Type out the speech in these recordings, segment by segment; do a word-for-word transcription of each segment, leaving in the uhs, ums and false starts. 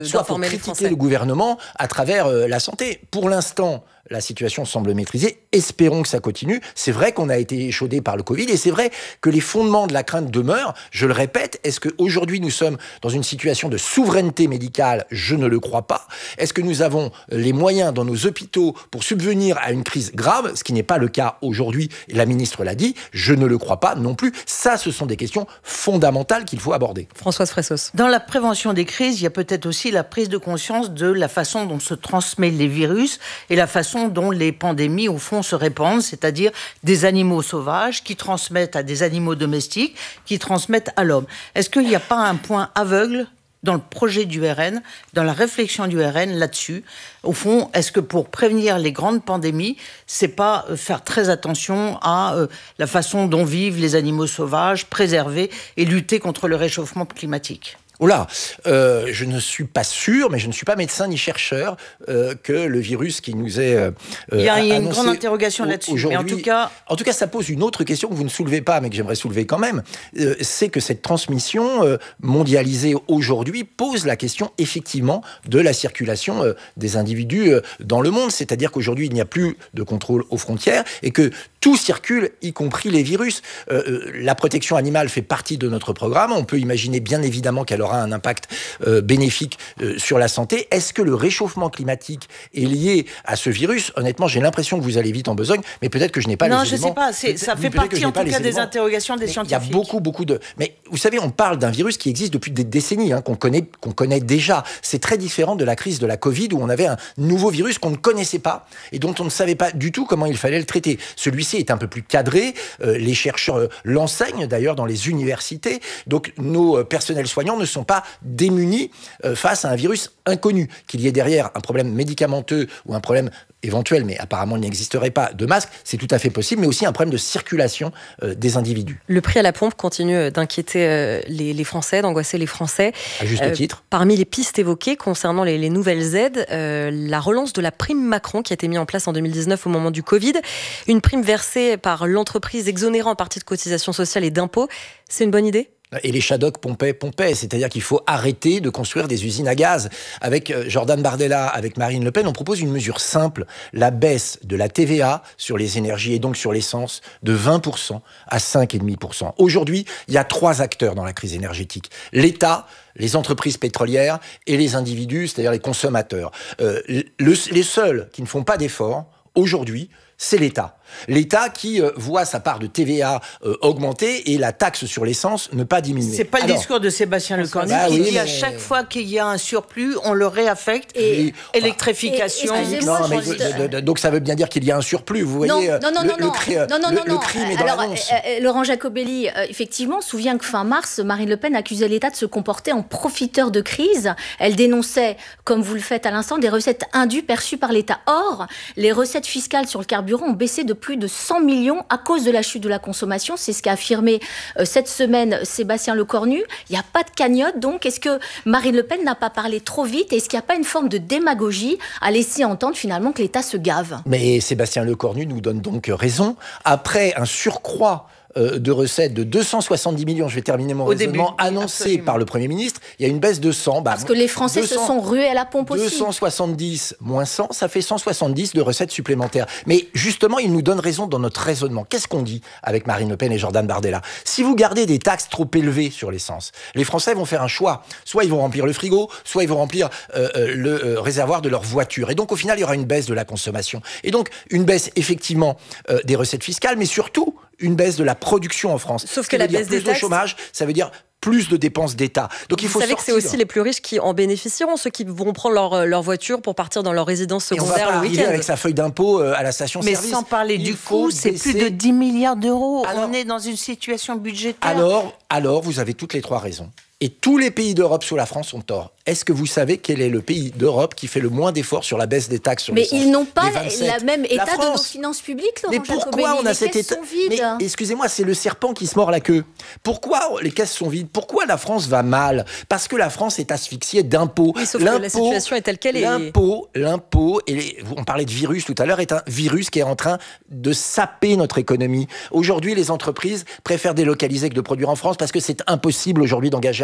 soit pour critiquer le gouvernement à travers euh, la santé. Pour l'instant, la situation semble maîtrisée. Espérons que ça continue. C'est vrai qu'on a été échaudé par le Covid et c'est vrai que les fondements de la crainte demeurent. Je le répète, est-ce qu'aujourd'hui nous sommes dans une situation de souveraineté médicale ? Je ne le crois pas. Est-ce que nous avons les moyens dans nos hôpitaux pour subvenir à une crise grave ? Ce qui n'est pas le cas aujourd'hui, et la ministre l'a dit, je ne le crois pas non plus. Ça, ce sont des questions fondamentales qu'il faut aborder. Françoise Fressos. Dans la prévention des crises, il y a peut-être aussi la prise de conscience de la façon dont se transmettent les virus et la façon dont les pandémies, au fond, se répandent, c'est-à-dire des animaux sauvages qui transmettent à des animaux domestiques, qui transmettent à l'homme. Est-ce qu'il n'y a pas un point aveugle dans le projet du R N, dans la réflexion du R N là-dessus? Au fond, est-ce que pour prévenir les grandes pandémies, c'est pas faire très attention à euh, la façon dont vivent les animaux sauvages, préserver et lutter contre le réchauffement climatique ? Oh là, euh, je ne suis pas sûr, mais je ne suis pas médecin ni chercheur, euh, que le virus qui nous est euh, il y a, annoncé il y a une grande interrogation là-dessus. Mais en tout cas, en tout cas, ça pose une autre question que vous ne soulevez pas, mais que j'aimerais soulever quand même. Euh, c'est que cette transmission euh, mondialisée aujourd'hui pose la question effectivement de la circulation euh, des individus euh, dans le monde. C'est-à-dire qu'aujourd'hui, il n'y a plus de contrôle aux frontières et que tout circule, y compris les virus. Euh, euh, la protection animale fait partie de notre programme. On peut imaginer bien évidemment qu'elle aura un impact euh, bénéfique euh, sur la santé. Est-ce que le réchauffement climatique est lié à ce virus ? Honnêtement, j'ai l'impression que vous allez vite en besogne, mais peut-être que je n'ai pas non, les éléments. Non, je ne sais pas. C'est, ça fait partie en tout cas des interrogations des mais scientifiques. Il y a beaucoup, beaucoup de... Mais vous savez, on parle d'un virus qui existe depuis des décennies, hein, qu'on connaît, qu'on connaît déjà. C'est très différent de la crise de la Covid où on avait un nouveau virus qu'on ne connaissait pas et dont on ne savait pas du tout comment il fallait le traiter. Celui-ci est un peu plus cadré. Euh, les chercheurs euh, l'enseignent d'ailleurs dans les universités. Donc nos euh, personnels soignants ne sont pas démunis euh, face à un virus inconnu. Qu'il y ait derrière un problème médicamenteux ou un problème éventuel, mais apparemment il n'existerait pas, de masque, c'est tout à fait possible, mais aussi un problème de circulation euh, des individus. Le prix à la pompe continue d'inquiéter euh, les, les Français, d'angoisser les Français. À juste euh, titre. Parmi les pistes évoquées concernant les, les nouvelles aides, euh, la relance de la prime Macron qui a été mise en place en deux mille dix-neuf au moment du Covid. Une prime versée par l'entreprise exonérant en partie de cotisations sociales et d'impôts. C'est une bonne idée ? Et les Shadocks pompaient, pompaient. C'est-à-dire qu'il faut arrêter de construire des usines à gaz. Avec Jordan Bardella, avec Marine Le Pen, on propose une mesure simple, la baisse de la T V A sur les énergies et donc sur l'essence de vingt pour cent à cinq virgule cinq pour cent. Aujourd'hui, il y a trois acteurs dans la crise énergétique. L'État, les entreprises pétrolières et les individus, c'est-à-dire les consommateurs. Euh, le, les seuls qui ne font pas d'efforts, aujourd'hui, c'est l'État. L'État qui euh, voit sa part de T V A euh, augmenter et la taxe sur l'essence ne pas diminuer. C'est pas le Alors, discours de Sébastien Lecornu bah qui oui, dit mais... à chaque fois qu'il y a un surplus, on le réaffecte. Et, et électrification. Et, non, mais de, de, de, donc ça veut bien dire qu'il y a un surplus. Vous voyez, non, non, non, le, non, le, non, cri, non, non, le, non, le non. crime est dans Alors, l'annonce. euh, Laurent Jacobelli, euh, effectivement, souvient que fin mars, Marine Le Pen accusait l'État de se comporter en profiteur de crise. Elle dénonçait, comme vous le faites à l'instant, des recettes indues perçues par l'État. Or, les recettes fiscales sur le carburant ont baissé de plus de cent millions à cause de la chute de la consommation. C'est ce qu'a affirmé euh, cette semaine Sébastien Lecornu. Il n'y a pas de cagnotte, donc est-ce que Marine Le Pen n'a pas parlé trop vite? Est-ce qu'il n'y a pas une forme de démagogie à laisser entendre finalement que l'État se gave? Mais Sébastien Lecornu nous donne donc raison. Après un surcroît de recettes de deux cent soixante-dix millions, je vais terminer mon Au raisonnement, début, annoncé absolument. par le Premier ministre, il y a une baisse de cent. Bah, Parce que les Français deux cents, se sont rués à la pompe aussi. deux cent soixante-dix moins cent, ça fait cent soixante-dix de recettes supplémentaires. Mais justement, il nous donne raison dans notre raisonnement. Qu'est-ce qu'on dit avec Marine Le Pen et Jordan Bardella? Si vous gardez des taxes trop élevées sur l'essence, les Français vont faire un choix. Soit ils vont remplir le frigo, soit ils vont remplir euh, le euh, réservoir de leur voiture. Et donc, au final, il y aura une baisse de la consommation. Et donc, une baisse, effectivement, euh, des recettes fiscales, mais surtout, une baisse de la production en France. Sauf que la baisse des taxes... Plus de chômage, ça veut dire plus de dépenses d'État. Donc il faut Vous savez sortir. que c'est aussi les plus riches qui en bénéficieront, ceux qui vont prendre leur, leur voiture pour partir dans leur résidence secondaire le week-end. Et on va pas arriver avec sa feuille d'impôt à la station-service. Mais sans parler il du coût, c'est baisser... plus de dix milliards d'euros. Alors, on est dans une situation budgétaire. Alors, alors, vous avez toutes les trois raisons. Et tous les pays d'Europe sous la France ont tort. Est-ce que vous savez quel est le pays d'Europe qui fait le moins d'efforts sur la baisse des taxes sur Mais l'essence? ils n'ont pas le même état la de nos finances publiques, Laurent Mais pourquoi Jacobelli, on a cet état? Mais excusez-moi, c'est le serpent qui se mord la queue. Pourquoi les caisses sont vides? Pourquoi la France va mal? Parce que la France est asphyxiée d'impôts. Oui, sauf que la situation est telle qu'elle est. L'impôt, l'impôt, et les, on parlait de virus tout à l'heure, est un virus qui est en train de saper notre économie. Aujourd'hui, les entreprises préfèrent délocaliser que de produire en France parce que c'est impossible aujourd'hui d'engager un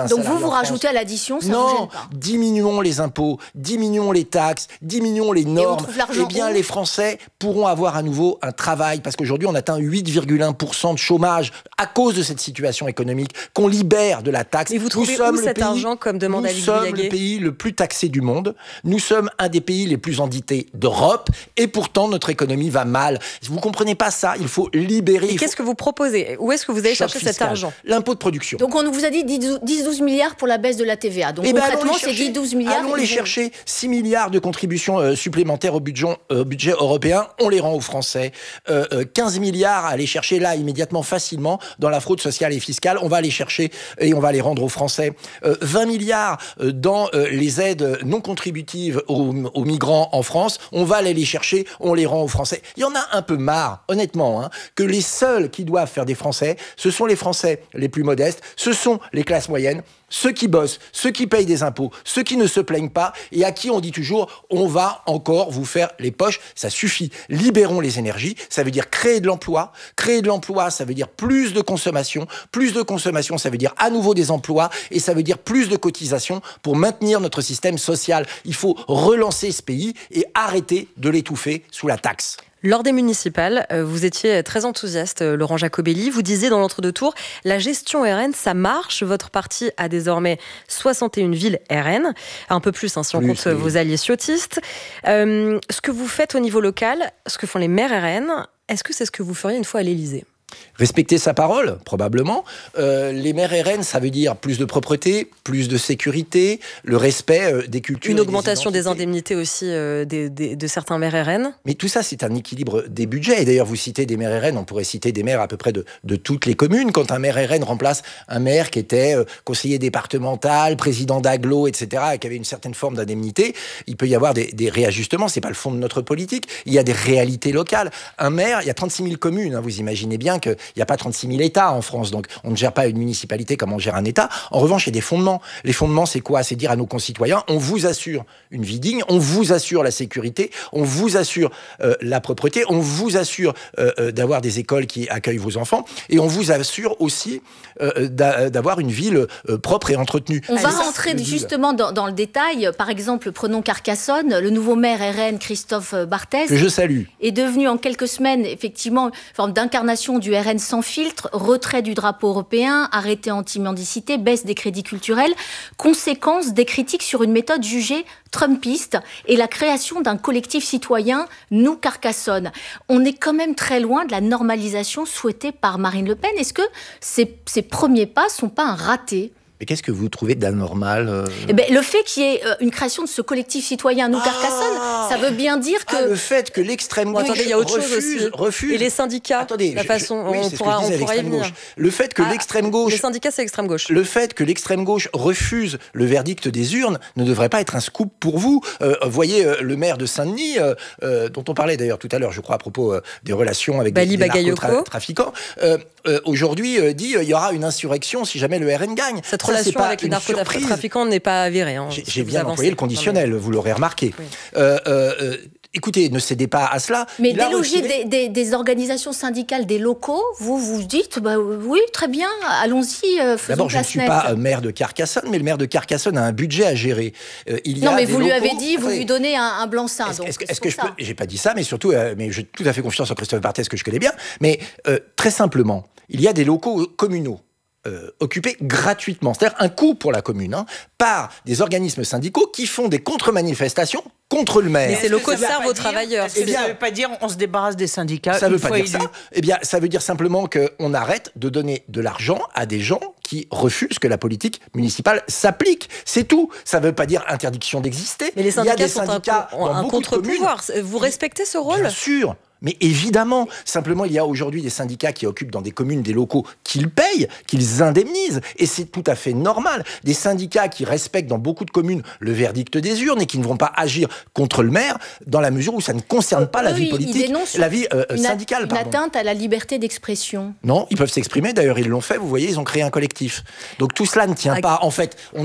un Donc salarié vous, vous en France. rajoutez à l'addition, ça non, vous gêne pas. Diminuons les impôts, diminuons les taxes, diminuons les normes. l'argent Eh bien, où les Français pourront avoir à nouveau un travail, parce qu'aujourd'hui, on atteint huit virgule un pour cent de chômage à cause de cette situation économique, qu'on libère de la taxe. Mais vous trouvez nous sommes où le cet pays, argent, comme demande Nous Aline sommes Gouyaguet le pays le plus taxé du monde. Nous sommes un des pays les plus endettés d'Europe. Et pourtant, notre économie va mal. Si vous ne comprenez pas ça, il faut libérer. Et qu'est-ce que vous proposez? Où est-ce que vous allez Choc chercher cet fiscal. argent? L'impôt de production. Donc on vous a dit dix douze milliards pour la baisse de la T V A. Donc Eh ben, concrètement, allons les c'est chercher. dix douze milliards. Allons ils les vont- chercher. six milliards de contributions euh, supplémentaires au budget, euh, budget européen, on les rend aux Français. Euh, euh, quinze milliards à aller chercher là immédiatement, facilement, dans la fraude sociale et fiscale. On va les chercher et on va les rendre aux Français. Euh, vingt milliards euh, dans euh, les aides non contributives aux, aux migrants en France. On va aller les chercher, on les rend aux Français. Il y en a un peu marre, honnêtement, hein, que les seuls qui doivent faire des Français, ce sont les Français les plus modestes, ce sont les classes moyennes, ceux qui bossent, ceux qui payent des impôts, ceux qui ne se plaignent pas et à qui on dit toujours on va encore vous faire les poches, ça suffit. Libérons les énergies, ça veut dire créer de l'emploi. Créer de l'emploi, ça veut dire plus de consommation. Plus de consommation, ça veut dire à nouveau des emplois et ça veut dire plus de cotisations pour maintenir notre système social. Il faut relancer ce pays et arrêter de l'étouffer sous la taxe. Lors des municipales, vous étiez très enthousiaste, Laurent Jacobelli. Vous disiez dans l'entre-deux-tours, la gestion R N, ça marche. Votre parti a désormais soixante et une villes R N. Un peu plus, hein, si on Plus, compte oui. vos alliés ciotistes. Euh, ce que vous faites au niveau local, ce que font les maires R N, est-ce que c'est ce que vous feriez une fois à l'Élysée ? Respecter sa parole, probablement. Euh, les maires R N, ça veut dire plus de propreté, plus de sécurité, le respect euh, des cultures. Une et augmentation des, identités. indemnités aussi euh, des, des, de certains maires R N. Mais tout ça, c'est un équilibre des budgets. Et d'ailleurs, vous citez des maires R N, on pourrait citer des maires à peu près de, de toutes les communes. Quand un maire R N remplace un maire qui était euh, conseiller départemental, président d'agglo, et cetera, et qui avait une certaine forme d'indemnité, il peut y avoir des, des réajustements. C'est pas le fond de notre politique. Il y a des réalités locales. Un maire, il y a trente-six mille communes. Hein, vous imaginez bien qu'il n'y a pas trente-six mille États en France. Donc, on ne gère pas une municipalité comme on gère un État. En revanche, il y a des fondements. Les fondements, c'est quoi? C'est dire à nos concitoyens, on vous assure une vie digne, on vous assure la sécurité, on vous assure euh, la propreté, on vous assure euh, euh, d'avoir des écoles qui accueillent vos enfants et on vous assure aussi euh, d'a, d'avoir une ville euh, propre et entretenue. On C'est va ça, rentrer le deal. justement dans, dans le détail. Par exemple, prenons Carcassonne. Le nouveau maire R N, Christophe Barthès, Que je salue. est devenu en quelques semaines, effectivement, une forme d'incarnation du R N sans filtre, retrait du drapeau européen, arrêté anti-mendicité, baisse des crédits culturels, conséquence des critiques sur une méthode jugée trumpiste et la création d'un collectif citoyen, Nous Carcassonne. On est quand même très loin de la normalisation souhaitée par Marine Le Pen. Est-ce que ces, ces premiers pas ne sont pas un raté ? Mais qu'est-ce que vous trouvez d'anormal euh... Eh ben, le fait qu'il y ait euh, une création de ce collectif citoyen Nous Ah Carcassonne, ça veut bien dire que... Ah, le fait que l'extrême Bon, gauche attendez, il y a autre chose refuse, aussi. refuse... Et les syndicats, Attendez, la je- façon, je- oui, on c'est ce que pourra, je disais, on pourra y l'extrême venir. gauche. Le fait que Ah, l'extrême gauche... Les syndicats, c'est l'extrême gauche. Le fait que l'extrême gauche refuse le verdict des urnes ne devrait pas être un scoop pour vous. Euh, voyez euh, le maire de Saint-Denis, euh, euh, dont on parlait d'ailleurs tout à l'heure, je crois, à propos euh, des relations avec Bali des, des Bagayoko. narcotrafiquants, euh, euh, aujourd'hui euh, dit euh, il y aura une insurrection si jamais le R N gagne. Cette Ça, relation c'est pas avec les une surprise. narcotrafiquants n'est pas avérée. Hein, J'ai si j'ai vous bien avancez. employé le conditionnel, vous l'aurez remarqué. Oui. Euh, euh, euh, écoutez, ne cédez pas à cela. Mais Il a déloger retiré- des, des- des organisations syndicales, des locaux, vous vous dites, bah, oui, très bien, allons-y, euh, faisons D'abord, je ne place suis nette. pas euh, maire de Carcassonne, mais le maire de Carcassonne a un budget à gérer. Euh, il y Non, a mais des vous lui locaux- avez dit, vous Attendez. lui donnez un, un blanc-seing. Est-ce, donc est-ce que- c'est est-ce que pour je ça. peux... J'ai pas dit ça, mais surtout, euh, mais j'ai tout à fait confiance en Christophe Barthès, que je connais bien. Mais euh, très simplement, il y a des locaux communaux euh, occupés gratuitement, c'est-à-dire un coût pour la commune, hein, par des organismes syndicaux qui font des contre-manifestations contre le maire. Mais ces locaux Ça veut servent pas aux dire- travailleurs. Est-ce que Eh bien- ça ne veut pas dire on se débarrasse des syndicats Ça une veut pas fois dire ça. élus. Eh bien, ça veut dire simplement qu'on arrête de donner de l'argent à des gens qui refusent que la politique municipale s'applique. C'est tout. Ça veut pas dire interdiction d'exister. Mais les Il y a syndicats des sont un, syndicats ont dans un beaucoup de communes. contre-pouvoir. Vous respectez ce rôle ? Bien sûr. Mais évidemment, simplement, il y a aujourd'hui des syndicats qui occupent dans des communes des locaux qu'ils payent, qu'ils indemnisent, et c'est tout à fait normal. Des syndicats qui respectent dans beaucoup de communes le verdict des urnes et qui ne vont pas agir contre le maire dans la mesure où ça ne concerne pas la Eux, vie ils- politique, ils dénoncent la vie euh, une, a- syndicale. une pardon. atteinte à la liberté d'expression. Non, ils peuvent s'exprimer. D'ailleurs, ils l'ont fait. Vous voyez, ils ont créé un collectif. Donc tout cela ne tient Ah. pas. En fait, on a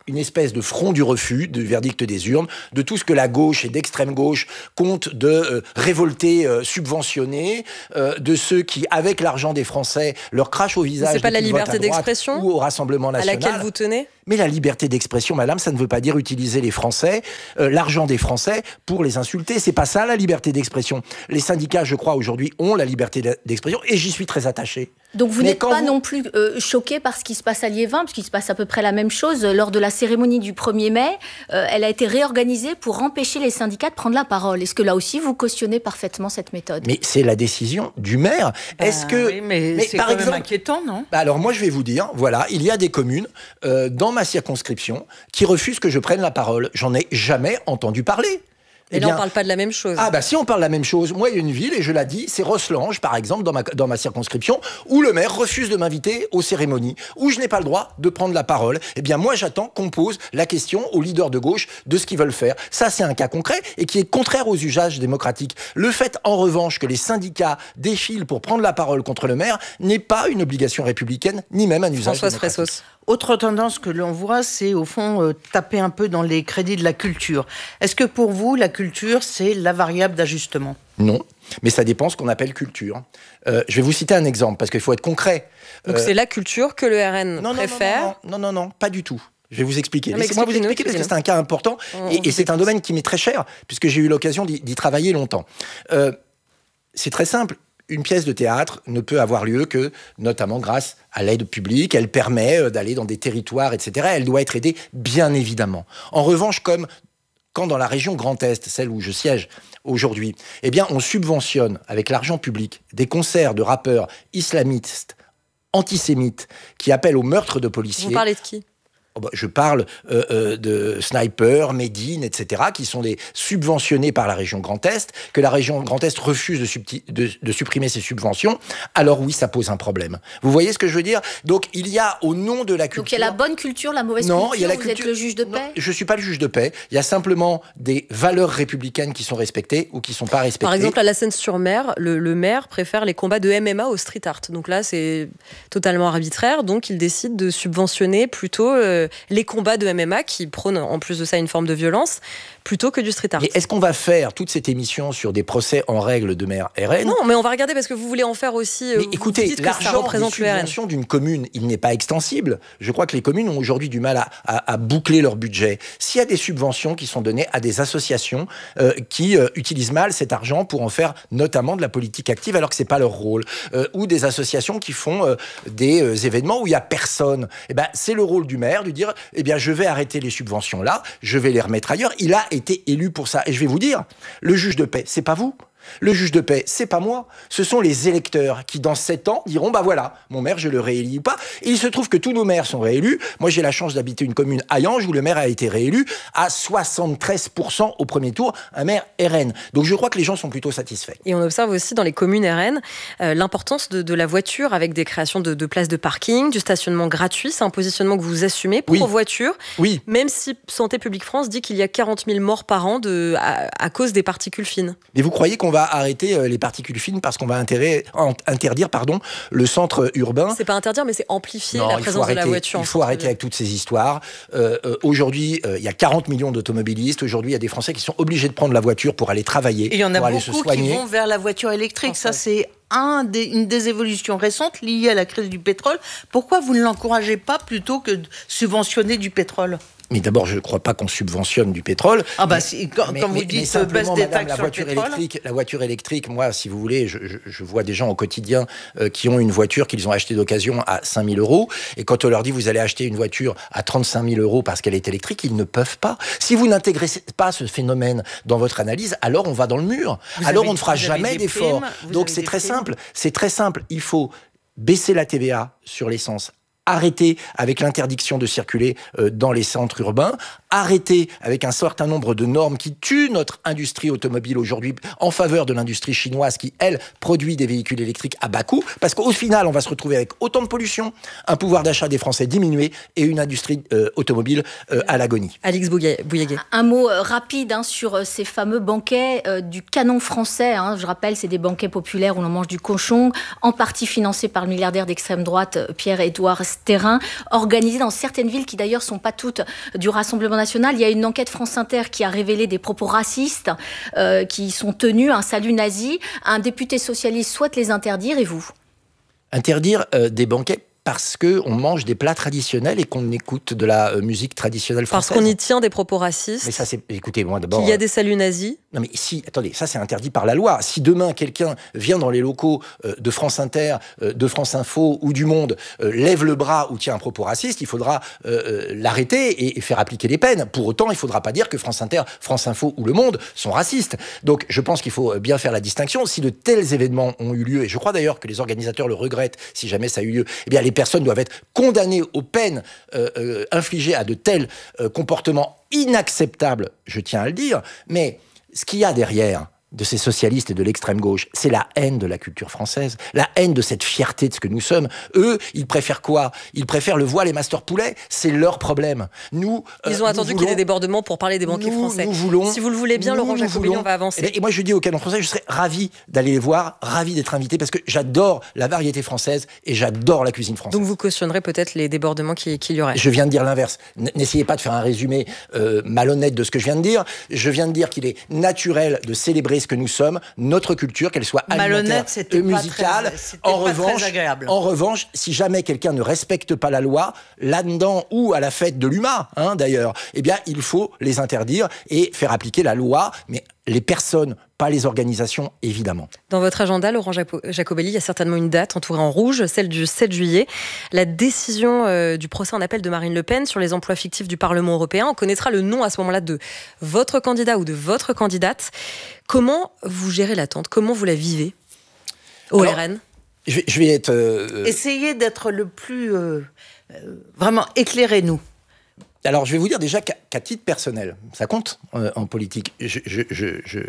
une espèce de front du refus du verdict des urnes, de tout ce que la gauche et d'extrême gauche comptent de euh, révoltés euh, subventionnés, euh, de ceux qui, avec l'argent des Français, leur crachent au visage. C'est pas la liberté d'expression ou au Rassemblement national. À laquelle vous tenez ? Mais la liberté d'expression, madame, ça ne veut pas dire utiliser les Français, euh, l'argent des Français pour les insulter. C'est pas ça la liberté d'expression. Les syndicats, je crois, aujourd'hui ont la liberté d'expression et j'y suis très attaché. Donc vous Mais n'êtes pas vous... non plus euh, choqué par ce qui se passe à Liévin, parce qu'il se passe à peu près la même chose. Lors de la cérémonie du premier mai, euh, elle a été réorganisée pour empêcher les syndicats de prendre la parole. Est-ce que là aussi, vous cautionnez parfaitement cette méthode ? Mais c'est la décision du maire. Bah, Est-ce que... oui, mais, mais c'est par quand exemple... même inquiétant, non ? Bah alors moi, je vais vous dire, voilà, il y a des communes euh, dans ma circonscription qui refusent que je prenne la parole. J'en ai jamais entendu parler. Et eh là, bien, on ne parle pas de la même chose. Ah bah si on parle de la même chose, moi il y a une ville, et je l'ai dit, c'est Rosselange par exemple, dans ma, dans ma circonscription, où le maire refuse de m'inviter aux cérémonies, où je n'ai pas le droit de prendre la parole. Eh bien moi j'attends qu'on pose la question aux leaders de gauche de ce qu'ils veulent faire. Ça c'est un cas concret et qui est contraire aux usages démocratiques. Le fait en revanche que les syndicats défilent pour prendre la parole contre le maire n'est pas une obligation républicaine, ni même un usage Françoise démocratique. Fressos. Autre tendance que l'on voit, c'est au fond euh, taper un peu dans les crédits de la culture. Est-ce que pour vous, la culture, c'est la variable d'ajustement ? Non, mais ça dépend ce qu'on appelle culture. Euh, je vais vous citer un exemple, parce qu'il faut être concret. Donc Euh, c'est la culture que le R N non, préfère. Non, non, non, non, non, pas du tout. Je vais vous expliquer. Non, Laissez-moi vous expliquez-nous, expliquer parce que expliquez-nous. c'est un cas important On- et, on et c'est un écoute. domaine qui m'est très cher puisque j'ai eu l'occasion d'y, d'y travailler longtemps. Euh, c'est très simple. Une pièce de théâtre ne peut avoir lieu que, notamment grâce à l'aide publique. Elle permet euh, d'aller dans des territoires, et cetera. Elle doit être aidée, bien évidemment. En revanche, comme quand dans la région Grand Est, celle où je siège aujourd'hui, eh bien, on subventionne avec l'argent public des concerts de rappeurs islamistes, antisémites, qui appellent au meurtre de policiers. Vous parlez de qui ? Oh bah, je parle euh, euh, de Sniper, Médine, et cetera, qui sont des subventionnés par la région Grand Est, que la région Grand Est refuse de, subti- de, de supprimer ces subventions. Alors oui, ça pose un problème. Vous voyez ce que je veux dire ? Donc il y a au nom de la culture... Donc il y a la bonne culture, la mauvaise Non, culture, il y a la vous culture... êtes le juge de Non, paix ? je ne suis pas le juge de paix. Il y a simplement des valeurs républicaines qui sont respectées ou qui ne sont pas respectées. Par exemple, à la Seine-sur-Mer, le, le maire préfère les combats de M M A au street art. Donc là, c'est totalement arbitraire. Donc il décide de subventionner plutôt euh, les combats de M M A qui prônent en plus de ça une forme de violence plutôt que du street art. Mais est-ce qu'on va faire toute cette émission sur des procès en règle de maire R N ? Non, mais on va regarder parce que vous voulez en faire aussi. Mais vous écoutez, dites que ça l'argent des représente le R N. subventions d'une commune, il n'est pas extensible. Je crois que les communes ont aujourd'hui du mal à, à, à boucler leur budget. S'il y a des subventions qui sont données à des associations euh, qui euh, utilisent mal cet argent pour en faire notamment de la politique active alors que c'est pas leur rôle, euh, ou des associations qui font euh, des euh, événements où il y a personne, eh ben c'est le rôle du maire de dire eh bien je vais arrêter les subventions là, je vais les remettre ailleurs. Il a été élu pour ça. Et je vais vous dire, le juge de paix, c'est pas vous. Le juge de paix, c'est pas moi. Ce sont les électeurs qui, dans sept ans, diront, bah voilà, mon maire, je le réélis ou pas. Et il se trouve que tous nos maires sont réélus. Moi, j'ai la chance d'habiter une commune, Hayange, où le maire a été réélu à soixante-treize pour cent au premier tour, un maire R N. Donc je crois que les gens sont plutôt satisfaits. Et on observe aussi dans les communes R N euh, l'importance de, de la voiture avec des créations de, de places de parking, du stationnement gratuit. C'est un positionnement que vous assumez pour Oui. voiture. Oui. Même si Santé publique France dit qu'il y a quarante mille morts par an de, à, à cause des particules fines. Mais vous croyez qu'on va arrêter euh, les particules fines parce qu'on va intérer, en- interdire pardon, le centre urbain ? C'est pas interdire, mais c'est amplifier Non, la il faut présence de arrêter, la voiture. il en faut arrêter centre-ville. avec toutes ces histoires. Euh, euh, aujourd'hui, euh, il y a quarante millions d'automobilistes. Aujourd'hui, il y a des Français qui sont obligés de prendre la voiture pour aller travailler, Et il y en a pour aller se beaucoup qui soigner. vont vers la voiture électrique. Ça, Française. c'est un des, une des évolutions récentes liées à la crise du pétrole. Pourquoi vous ne l'encouragez pas plutôt que de subventionner du pétrole ? Mais d'abord, je ne crois pas qu'on subventionne du pétrole. Ah bah, Mais- si, quand, mais- quand mais- vous mais dites simplement, baisse des madame, taxes la sur le voiture pétrole. électrique, la voiture électrique, moi, si vous voulez, je, je- je vois des gens au quotidien euh, qui ont une voiture qu'ils ont achetée d'occasion à cinq mille euros. Et quand on leur dit vous allez acheter une voiture à trente-cinq mille euros parce qu'elle est électrique, ils ne peuvent pas. Si vous n'intégrez pas ce phénomène dans votre analyse, alors on va dans le mur. Vous alors avez- on ne fera vous avez jamais des d'efforts. primes, vous Donc avez c'est des très primes. simple. C'est très simple. Il faut baisser la T V A sur l'essence. Arrêter avec l'interdiction de circuler euh, dans les centres urbains, arrêter avec un certain nombre de normes qui tuent notre industrie automobile aujourd'hui en faveur de l'industrie chinoise qui, elle, produit des véhicules électriques à bas coût, parce qu'au final, on va se retrouver avec autant de pollution, un pouvoir d'achat des Français diminué et une industrie euh, automobile euh, à l'agonie. Alix Bouga- Bouilléguet. Un mot euh, rapide hein, sur euh, ces fameux banquets euh, du canon français. Hein. Je rappelle, c'est des banquets populaires où l'on mange du cochon, en partie financés par le milliardaire d'extrême droite euh, Pierre-Édouard terrain organisé dans certaines villes qui d'ailleurs sont pas toutes du Rassemblement national. Il y a une enquête France Inter qui a révélé des propos racistes euh, qui sont tenus, un salut nazi. Un député socialiste souhaite les interdire, et vous ? Interdire euh, des banquets parce qu'on mange des plats traditionnels et qu'on écoute de la euh, musique traditionnelle française. Parce qu'on y tient des propos racistes. Mais ça, c'est... Écoutez, moi d'abord... Qu'il y a des saluts nazis. Non mais si, attendez, ça c'est interdit par la loi. Si demain quelqu'un vient dans les locaux euh, de France Inter, euh, de France Info ou du Monde, euh, lève le bras ou tient un propos raciste, il faudra euh, l'arrêter et, et faire appliquer les peines. Pour autant, il ne faudra pas dire que France Inter, France Info ou Le Monde sont racistes. Donc je pense qu'il faut bien faire la distinction. Si de tels événements ont eu lieu, et je crois d'ailleurs que les organisateurs le regrettent si jamais ça a eu lieu, eh bien les personnes doivent être condamnées aux peines euh, euh, infligées à de tels euh, comportements inacceptables, je tiens à le dire, mais ce qu'il y a derrière de ces socialistes et de l'extrême gauche, c'est la haine de la culture française, la haine de cette fierté de ce que nous sommes. Eux, ils préfèrent quoi ? Ils préfèrent le voile et Master Poulet, c'est leur problème. Nous, Ils ont euh, attendu voulons... qu'il y ait des débordements pour parler des banquiers nous, français. Nous voulons, si vous le voulez bien, Laurent Jacobelli, on va avancer. Et, et moi, je dis au Canon français, je serais ravi d'aller les voir, ravi d'être invité, parce que j'adore la variété française et j'adore la cuisine française. Donc vous cautionnerez peut-être les débordements qu'il, qu'il y aurait. Je viens de dire l'inverse. N'essayez pas de faire un résumé euh, malhonnête de ce que je viens de dire. Je viens de dire qu'il est naturel de célébrer ce que nous sommes, notre culture, qu'elle soit alimentaire et musicale. En revanche, en revanche, si jamais quelqu'un ne respecte pas la loi, là-dedans ou à la fête de l'U M A, hein, d'ailleurs, eh bien, il faut les interdire et faire appliquer la loi, mais les personnes, pas les organisations, évidemment. Dans votre agenda, Laurent Jacobelli, il y a certainement une date entourée en rouge, celle du sept juillet. La décision euh, du procès en appel de Marine Le Pen sur les emplois fictifs du Parlement européen. On connaîtra le nom à ce moment-là de votre candidat ou de votre candidate. Comment vous gérez l'attente ? Comment vous la vivez au Alors, R N ? je vais, je vais être... Euh... Essayez d'être le plus... Euh, euh, vraiment, éclairez-nous. Alors, je vais vous dire déjà qu'à, qu'à titre personnel, ça compte euh, en politique. Je, je, je, je,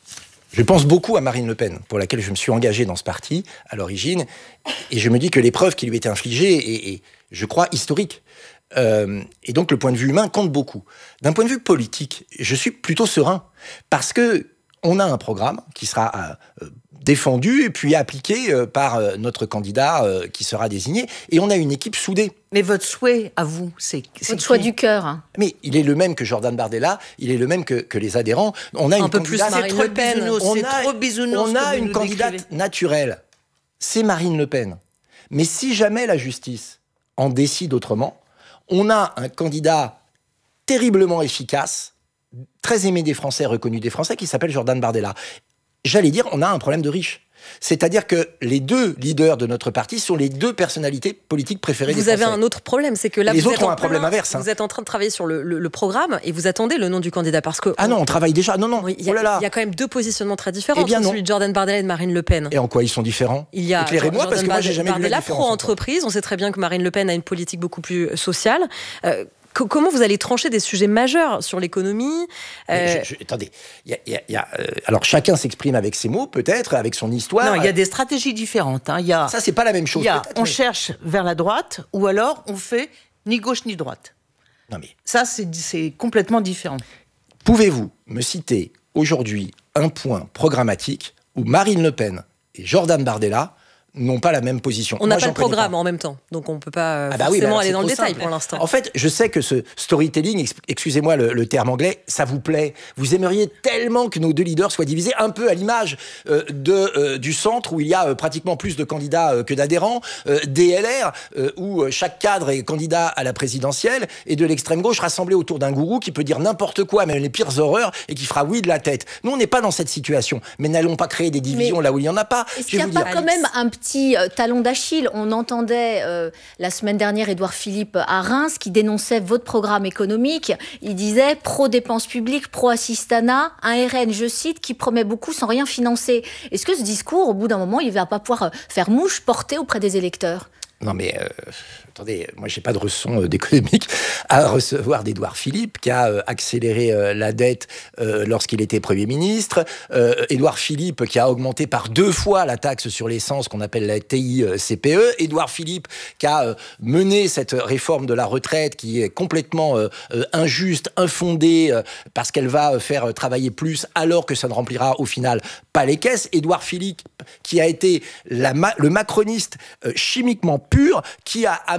je pense beaucoup à Marine Le Pen, pour laquelle je me suis engagé dans ce parti à l'origine, et je me dis que l'épreuve qui lui était infligée est, est je crois, historique. Euh, et donc, le point de vue humain compte beaucoup. D'un point de vue politique, je suis plutôt serein, parce que on a un programme qui sera euh, défendu et puis appliqué euh, par euh, notre candidat euh, qui sera désigné, et on a une équipe soudée. Mais votre souhait, à vous, c'est... c'est votre choix qui du cœur. Mais il est le même que Jordan Bardella, il est le même que, que les adhérents. On a un une peu plus Marine Le Pen. On c'est a, trop bisounours on a que vous une nous candidate décrivez. naturelle. C'est Marine Le Pen. Mais si jamais la justice en décide autrement, on a un candidat terriblement efficace, très aimé des Français, reconnu des Français, qui s'appelle Jordan Bardella. J'allais dire, on a un problème de riches. C'est-à-dire que les deux leaders de notre parti sont les deux personnalités politiques préférées des Vous Français. avez un autre problème, c'est que là, les vous autres êtes ont en un problème plein, inverse. Hein. Vous êtes en train de travailler sur le, le, le programme et vous attendez le nom du candidat parce que... Ah on... non, on travaille déjà. Non, non, oui, y a, oh là là. Il y a quand même deux positionnements très différents eh bien, entre non. celui de Jordan Bardella et de Marine Le Pen. Et en quoi ils sont différents ? Il y a Éclairez-moi, Jordan parce que moi, j'ai jamais Bardella, vu la différence. pro-entreprise, on sait très bien que Marine Le Pen a une politique beaucoup plus sociale. Euh, Comment vous allez trancher des sujets majeurs sur l'économie euh... je, je, Attendez, y a, y a, y a, euh, alors chacun s'exprime avec ses mots, peut-être, avec son histoire. Non, il y a des stratégies différentes. Hein. Y a, Ça, c'est pas la même chose. Y a, on mais... cherche vers la droite, ou alors on fait ni gauche ni droite. Non mais ça, c'est, c'est complètement différent. Pouvez-vous me citer aujourd'hui un point programmatique où Marine Le Pen et Jordan Bardella n'ont pas la même position? On n'a pas le programme pas. en même temps, donc on ne peut pas ah bah forcément oui, bah aller dans le détail simple. pour l'instant. En fait, je sais que ce storytelling, excusez-moi le, le terme anglais, ça vous plaît. Vous aimeriez tellement que nos deux leaders soient divisés, un peu à l'image euh, de, euh, du centre où il y a euh, pratiquement plus de candidats euh, que d'adhérents, euh, D L R, euh, où euh, chaque cadre est candidat à la présidentielle, et de l'extrême gauche rassemblé autour d'un gourou qui peut dire n'importe quoi, même les pires horreurs, et qui fera oui de la tête. Nous, on n'est pas dans cette situation, mais n'allons pas créer des divisions mais là où il n'y en a pas. Est-ce qu'il n'y a pas dire. quand même un petit euh, talon d'Achille? On entendait euh, la semaine dernière Édouard Philippe à Reims qui dénonçait votre programme économique. Il disait pro-dépenses publiques, pro-assistanat, un R N, je cite, qui promet beaucoup sans rien financer. Est-ce que ce discours, au bout d'un moment, il ne va pas pouvoir faire mouche portée auprès des électeurs? Non mais, euh, attendez, moi j'ai pas de leçon euh, d'économique à recevoir d'Édouard Philippe qui a euh, accéléré euh, la dette euh, lorsqu'il était Premier ministre. Euh, Édouard Philippe qui a augmenté par deux fois la taxe sur l'essence qu'on appelle la T I C P E. Édouard Philippe qui a euh, mené cette réforme de la retraite qui est complètement euh, euh, injuste, infondée, euh, parce qu'elle va faire travailler plus alors que ça ne remplira au final pas les caisses. Édouard Philippe qui a été la ma- le macroniste euh, chimiquement pur, qui a amené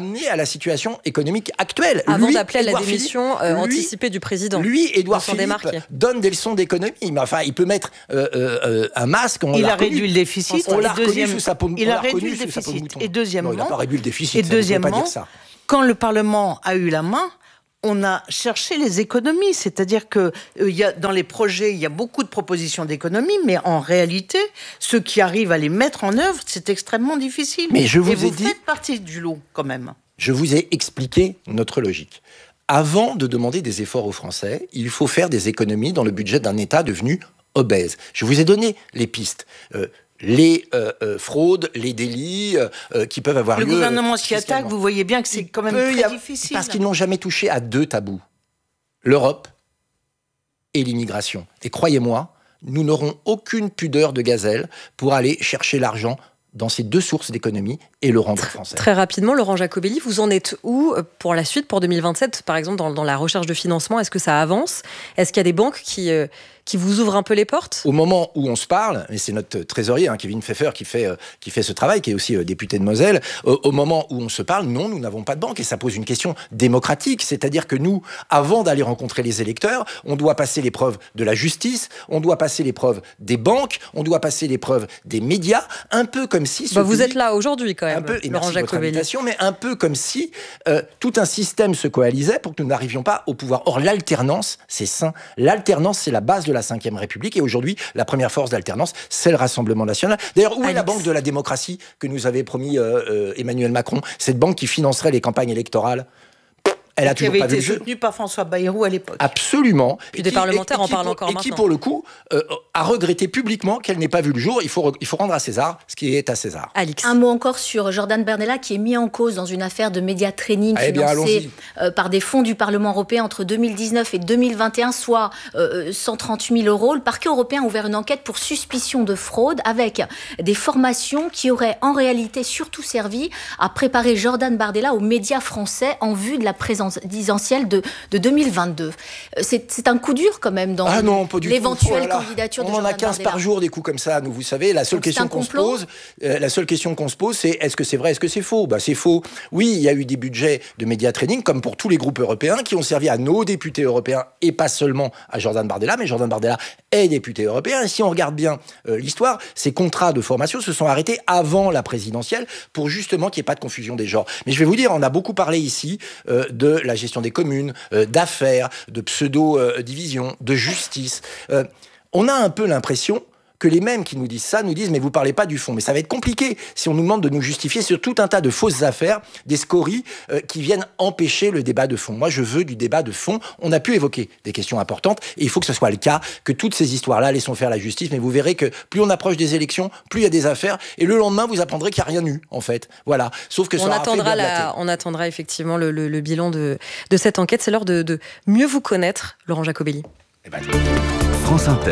ramener à la situation économique actuelle. Avant lui, d'appeler à la Édouard démission Philippe, euh, lui, anticipée du président. Lui, Édouard s'en Philippe, démarquer. donne des leçons d'économie. Mais enfin, il peut mettre euh, euh, un masque. On il l'a a réduit le déficit. On l'a reconnu deuxième, sous sa peau. Il a réduit réduit le déficit. Et deuxièmement, non, il n'a pas réduit le déficit. Et ça, deuxièmement, pas dire ça. quand le Parlement a eu la main, on a cherché les économies, c'est-à-dire que euh, y a, dans les projets, il y a beaucoup de propositions d'économies, mais en réalité, ceux qui arrivent à les mettre en œuvre, c'est extrêmement difficile. Mais je vous Et ai vous dit, faites partie du lot, quand même. Je vous ai expliqué notre logique. Avant de demander des efforts aux Français, il faut faire des économies dans le budget d'un État devenu obèse. Je vous ai donné les pistes. Euh, les euh, euh, fraudes, les délits euh, qui peuvent avoir le lieu. Le gouvernement s'y euh, attaque, vous voyez bien que c'est quand même très a... difficile. Parce qu'ils n'ont jamais touché à deux tabous. L'Europe et l'immigration. Et croyez-moi, nous n'aurons aucune pudeur de gazelle pour aller chercher l'argent dans ces deux sources d'économie et le rendre français. Très rapidement, Laurent Jacobelli, vous en êtes où pour la suite, pour deux mille vingt-sept, par exemple, dans, dans la recherche de financement? Est-ce que ça avance? Est-ce qu'il y a des banques qui, euh, qui vous ouvrent un peu les portes? Au moment où on se parle, et c'est notre trésorier, hein, Kevin Pfeffer, qui fait, euh, qui fait ce travail, qui est aussi euh, député de Moselle, euh, au moment où on se parle, non, nous n'avons pas de banque. Et ça pose une question démocratique. C'est-à-dire que nous, avant d'aller rencontrer les électeurs, on doit passer l'épreuve de la justice, on doit passer l'épreuve des banques, on doit passer l'épreuve des médias, un peu comme si... Bah vous êtes là aujourd'hui quand même, un peu, et Laurent Jacobelli. Mais un peu comme si euh, tout un système se coalisait pour que nous n'arrivions pas au pouvoir. Or, l'alternance, c'est sain. L'alternance, c'est la base de la cinquième République. Et aujourd'hui, la première force d'alternance, c'est le Rassemblement national. D'ailleurs, où Alex. est la banque de la démocratie que nous avait promis euh, euh, Emmanuel Macron? Cette banque qui financerait les campagnes électorales. Elle a toujours qui pas avait vu été le jeu. soutenue par François Bayrou à l'époque. Absolument. Puis des parlementaires en parlent pour, encore et maintenant. qui, pour le coup, euh, a regretté publiquement qu'elle n'ait pas vu le jour. Il faut, il faut rendre à César ce qui est à César. Alix. Un mot encore sur Jordan Bardella, qui est mis en cause dans une affaire de média training eh bien, financée euh, par des fonds du Parlement européen entre deux mille dix-neuf et deux mille vingt et un, soit euh, cent trente mille euros. Le parquet européen a ouvert une enquête pour suspicion de fraude avec des formations qui auraient en réalité surtout servi à préparer Jordan Bardella aux médias français en vue de la présidentielle de, de deux mille vingt-deux. C'est, c'est un coup dur quand même dans ah non, pas du l'éventuelle tout. Oh candidature on de Jordan en a quinze Bardella. par jour des coups comme ça, nous, vous savez. La seule Donc, question qu'on se pose, euh, la seule question qu'on se pose, c'est est-ce que c'est vrai, est-ce que c'est faux? Bah, c'est faux. Oui, il y a eu des budgets de média training, comme pour tous les groupes européens, qui ont servi à nos députés européens et pas seulement à Jordan Bardella, mais Jordan Bardella est député européen. Et si on regarde bien euh, l'histoire, ces contrats de formation se sont arrêtés avant la présidentielle pour justement qu'il n'y ait pas de confusion des genres. Mais je vais vous dire, on a beaucoup parlé ici euh, de la gestion des communes, euh, d'affaires, de pseudo-division, de justice. Euh, on a un peu l'impression que les mêmes qui nous disent ça nous disent « mais vous parlez pas du fond ». Mais ça va être compliqué si on nous demande de nous justifier sur tout un tas de fausses affaires, des scories euh, qui viennent empêcher le débat de fond. Moi, je veux du débat de fond. On a pu évoquer des questions importantes et il faut que ce soit le cas, que toutes ces histoires-là, laissons faire la justice. Mais vous verrez que plus on approche des élections, plus il y a des affaires et le lendemain, vous apprendrez qu'il n'y a rien eu, en fait. Voilà. Sauf que ça on aura attendra, fait la, on attendra effectivement le, le, le bilan de, de cette enquête. C'est l'heure de, de mieux vous connaître, Laurent Jacobelli. Eh ben... France Inter.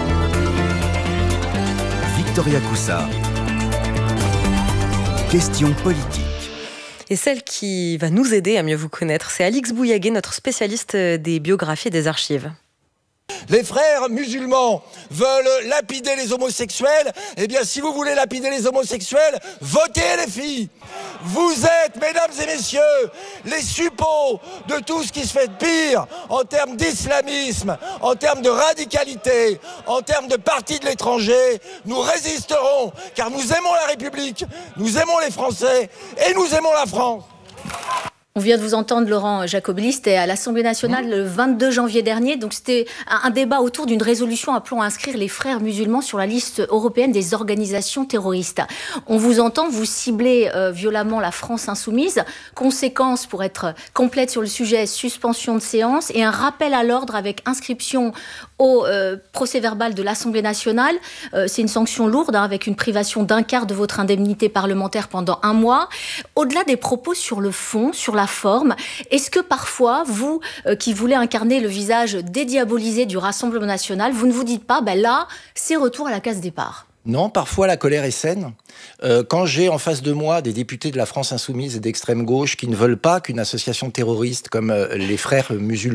Victoria Coussa. Question politique. Et celle qui va nous aider à mieux vous connaître, c'est Alix Bouillaguet, notre spécialiste des biographies et des archives. Les frères musulmans veulent lapider les homosexuels. Eh bien, si vous voulez lapider les homosexuels, votez les filles. Vous êtes, mesdames et messieurs, les suppôts de tout ce qui se fait de pire en termes d'islamisme, en termes de radicalité, en termes de partis de l'étranger. Nous résisterons, car nous aimons la République, nous aimons les Français et nous aimons la France. On vient de vous entendre, Laurent Jacobelli, c'était à l'Assemblée nationale le vingt-deux janvier dernier. Donc c'était un débat autour d'une résolution appelant à inscrire les frères musulmans sur la liste européenne des organisations terroristes. On vous entend, vous ciblez euh, violemment la France insoumise. Conséquence, pour être complète sur le sujet, suspension de séance et un rappel à l'ordre avec inscription au euh, procès-verbal de l'Assemblée nationale. Euh, c'est une sanction lourde, hein, avec une privation d'un quart de votre indemnité parlementaire pendant un mois. Au-delà des propos sur le fond, sur la forme, est-ce que parfois, vous euh, qui voulez incarner le visage dédiabolisé du Rassemblement national, vous ne vous dites pas, ben là, c'est retour à la case départ? Non, parfois la colère est saine. Euh, quand j'ai en face de moi des députés de la France insoumise et d'extrême gauche qui ne veulent pas qu'une association terroriste comme euh, les frères musulmans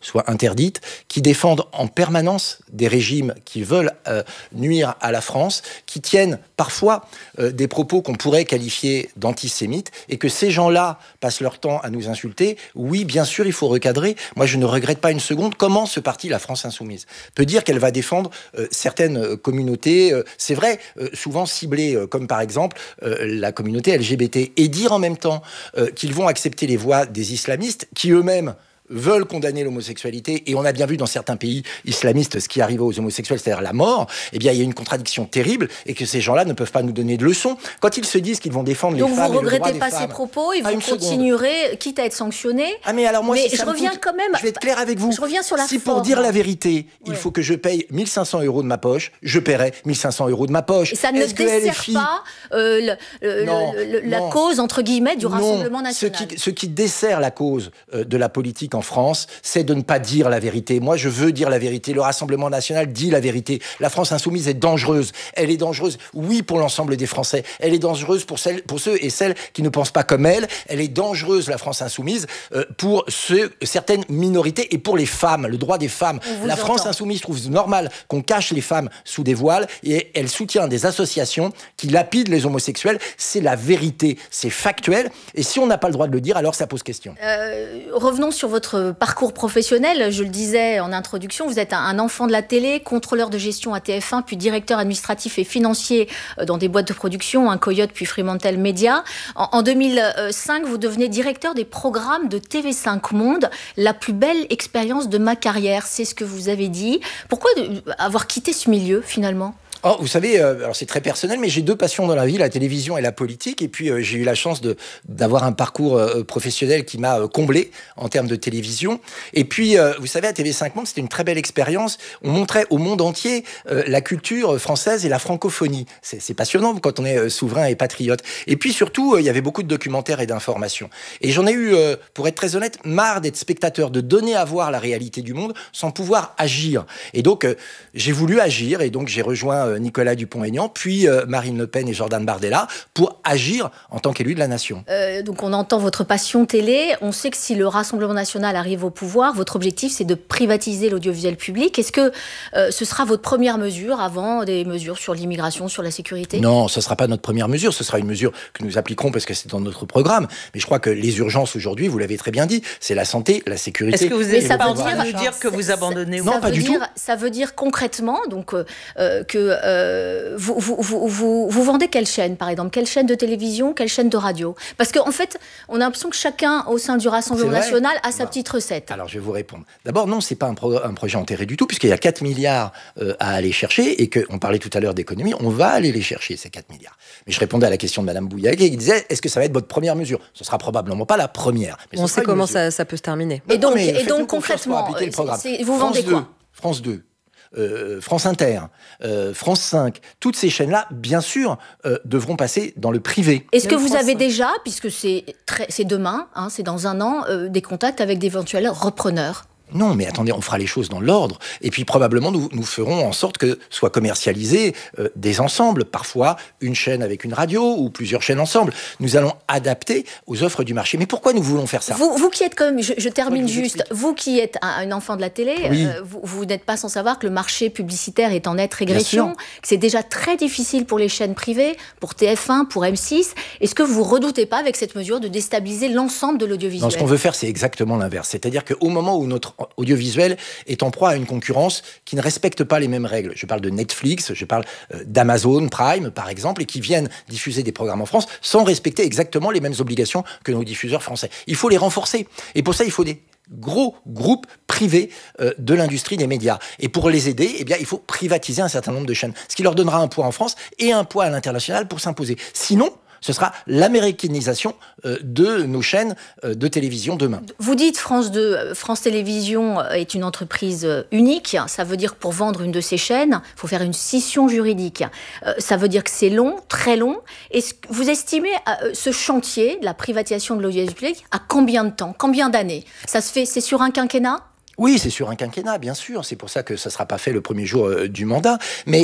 soient interdites, qui défendent en permanence des régimes qui veulent euh, nuire à la France, qui tiennent parfois euh, des propos qu'on pourrait qualifier d'antisémites, et que ces gens-là passent leur temps à nous insulter. Oui, bien sûr, il faut recadrer. Moi, je ne regrette pas une seconde comment ce parti, la France Insoumise, peut dire qu'elle va défendre euh, certaines communautés, euh, c'est vrai, euh, souvent ciblées, euh, comme par exemple euh, la communauté L G B T, et dire en même temps euh, qu'ils vont accepter les voix des islamistes, qui eux-mêmes veulent condamner l'homosexualité, et on a bien vu dans certains pays islamistes ce qui arrive aux homosexuels, c'est-à-dire la mort, eh bien il y a une contradiction terrible, et que ces gens-là ne peuvent pas nous donner de leçons. Quand ils se disent qu'ils vont défendre Donc les femmes et le droit des femmes... Donc vous regrettez pas ces propos, et ah, vous continuerez, seconde. quitte à être sanctionné. Ah mais alors moi, mais si je reviens coûte, quand même... Je vais être clair avec vous. Je reviens sur la Si forme. pour dire la vérité, ouais. il faut que je paye mille cinq cents euros de ma poche, je paierai mille cinq cents euros de ma poche. Et ça ne dessert pas euh, le, non, le, le, la non. cause, entre guillemets, du non. Rassemblement national. Ce qui, ce qui dessert la cause euh, de la politique en France, c'est de ne pas dire la vérité. Moi, je veux dire la vérité. Le Rassemblement national dit la vérité. La France insoumise est dangereuse. Elle est dangereuse, oui, pour l'ensemble des Français. Elle est dangereuse pour, celles, pour ceux et celles qui ne pensent pas comme elle. Elle est dangereuse, la France insoumise, euh, pour ceux, certaines minorités et pour les femmes, le droit des femmes. La entend. France insoumise trouve normal qu'on cache les femmes sous des voiles, et elle soutient des associations qui lapident les homosexuels. C'est la vérité, c'est factuel. Et si on n'a pas le droit de le dire, alors ça pose question. Euh, revenons sur votre parcours professionnel. Je le disais en introduction, vous êtes un enfant de la télé, contrôleur de gestion à T F un, puis directeur administratif et financier dans des boîtes de production, un Coyote, puis Fremantle Media. En, en deux mille cinq, vous devenez directeur des programmes de T V cinq Monde, la plus belle expérience de ma carrière, c'est ce que vous avez dit. Pourquoi avoir quitté ce milieu, finalement ? Oh, vous savez, euh, alors c'est très personnel, mais j'ai deux passions dans la vie, la télévision et la politique. Et puis euh, j'ai eu la chance de d'avoir un parcours euh, professionnel qui m'a euh, comblé en termes de télévision. Et puis, euh, vous savez, à T V cinq Monde, c'était une très belle expérience. On montrait au monde entier euh, la culture française et la francophonie. C'est, c'est passionnant quand on est euh, souverain et patriote. Et puis surtout, euh, il y avait beaucoup de documentaires et d'informations. Et j'en ai eu, euh, pour être très honnête, marre d'être spectateur, de donner à voir la réalité du monde sans pouvoir agir. Et donc, euh, j'ai voulu agir, et donc j'ai rejoint Nicolas Dupont-Aignan, puis euh, Marine Le Pen et Jordan Bardella, pour agir en tant qu'élu de la nation. Euh, donc on entend votre passion télé. On sait que si le Rassemblement national arrive au pouvoir, votre objectif, c'est de privatiser l'audiovisuel public. Est-ce que euh, ce sera votre première mesure avant des mesures sur l'immigration, sur la sécurité ? Non, ce ne sera pas notre première mesure. Ce sera une mesure que nous appliquerons parce que c'est dans notre programme. Mais je crois que les urgences aujourd'hui, vous l'avez très bien dit, c'est la santé, la sécurité. Est-ce que vous avez ça pas veut dire, nous dire que vous abandonnez ? Non, pas du dire, tout. Ça veut dire concrètement donc, euh, que Euh, vous, vous, vous, vous, vous vendez quelle chaîne, par exemple ? Quelle chaîne de télévision ? Quelle chaîne de radio ? Parce qu'en en fait, on a l'impression que chacun, au sein du Rassemblement national, a sa bah, petite recette. Alors, je vais vous répondre. D'abord, non, c'est pas un, pro- un projet enterré du tout, puisqu'il y a quatre milliards euh, à aller chercher, et qu'on parlait tout à l'heure d'économie, on va aller les chercher, ces quatre milliards. Mais je répondais à la question de Mme Bouillaguet, qui disait, est-ce que ça va être votre première mesure ? Ce sera probablement pas la première. Mais on sait comment ça, ça peut se terminer. Et donc, et donc concrètement, c'est, vous vendez France quoi ? deux, France deux. Euh, France Inter, euh, France cinq, toutes ces chaînes-là, bien sûr, euh, devront passer dans le privé. Est-ce que vous avez déjà, puisque c'est, très, c'est demain, hein, c'est dans un an, euh, des contacts avec d'éventuels repreneurs ? Non, mais attendez, on fera les choses dans l'ordre. Et puis probablement, nous, nous ferons en sorte que soient commercialisés euh, des ensembles. Parfois, une chaîne avec une radio ou plusieurs chaînes ensemble. Nous allons adapter aux offres du marché. Mais pourquoi nous voulons faire ça ? Vous, vous qui êtes comme, je, je termine je vous juste, explique. vous qui êtes un, un enfant de la télé, Oui. euh, vous, vous n'êtes pas sans savoir que le marché publicitaire est en nette régression, que c'est déjà très difficile pour les chaînes privées, pour T F un, pour M six. Est-ce que vous ne redoutez pas avec cette mesure de déstabiliser l'ensemble de l'audiovisuel ? Non, ce qu'on veut faire, c'est exactement l'inverse. C'est-à-dire qu'au moment où notre audiovisuel est en proie à une concurrence qui ne respecte pas les mêmes règles. Je parle de Netflix, je parle euh, d'Amazon Prime, par exemple, et qui viennent diffuser des programmes en France sans respecter exactement les mêmes obligations que nos diffuseurs français. Il faut les renforcer. Et pour ça, il faut des gros groupes privés euh, de l'industrie des médias. Et pour les aider, eh bien, il faut privatiser un certain nombre de chaînes, ce qui leur donnera un poids en France et un poids à l'international pour s'imposer. Sinon, ce sera l'américanisation euh, de nos chaînes euh, de télévision demain. Vous dites France deux, France Télévisions est une entreprise unique. Ça veut dire que pour vendre une de ces chaînes, il faut faire une scission juridique. Euh, ça veut dire que c'est long, très long. Est-ce que vous estimez euh, ce chantier, la privatisation de l'audiovisuel public, à combien de temps, combien d'années ? Ça se fait, c'est sur un quinquennat ? Oui, c'est sur un quinquennat, bien sûr. C'est pour ça que ça ne sera pas fait le premier jour euh, du mandat. Mais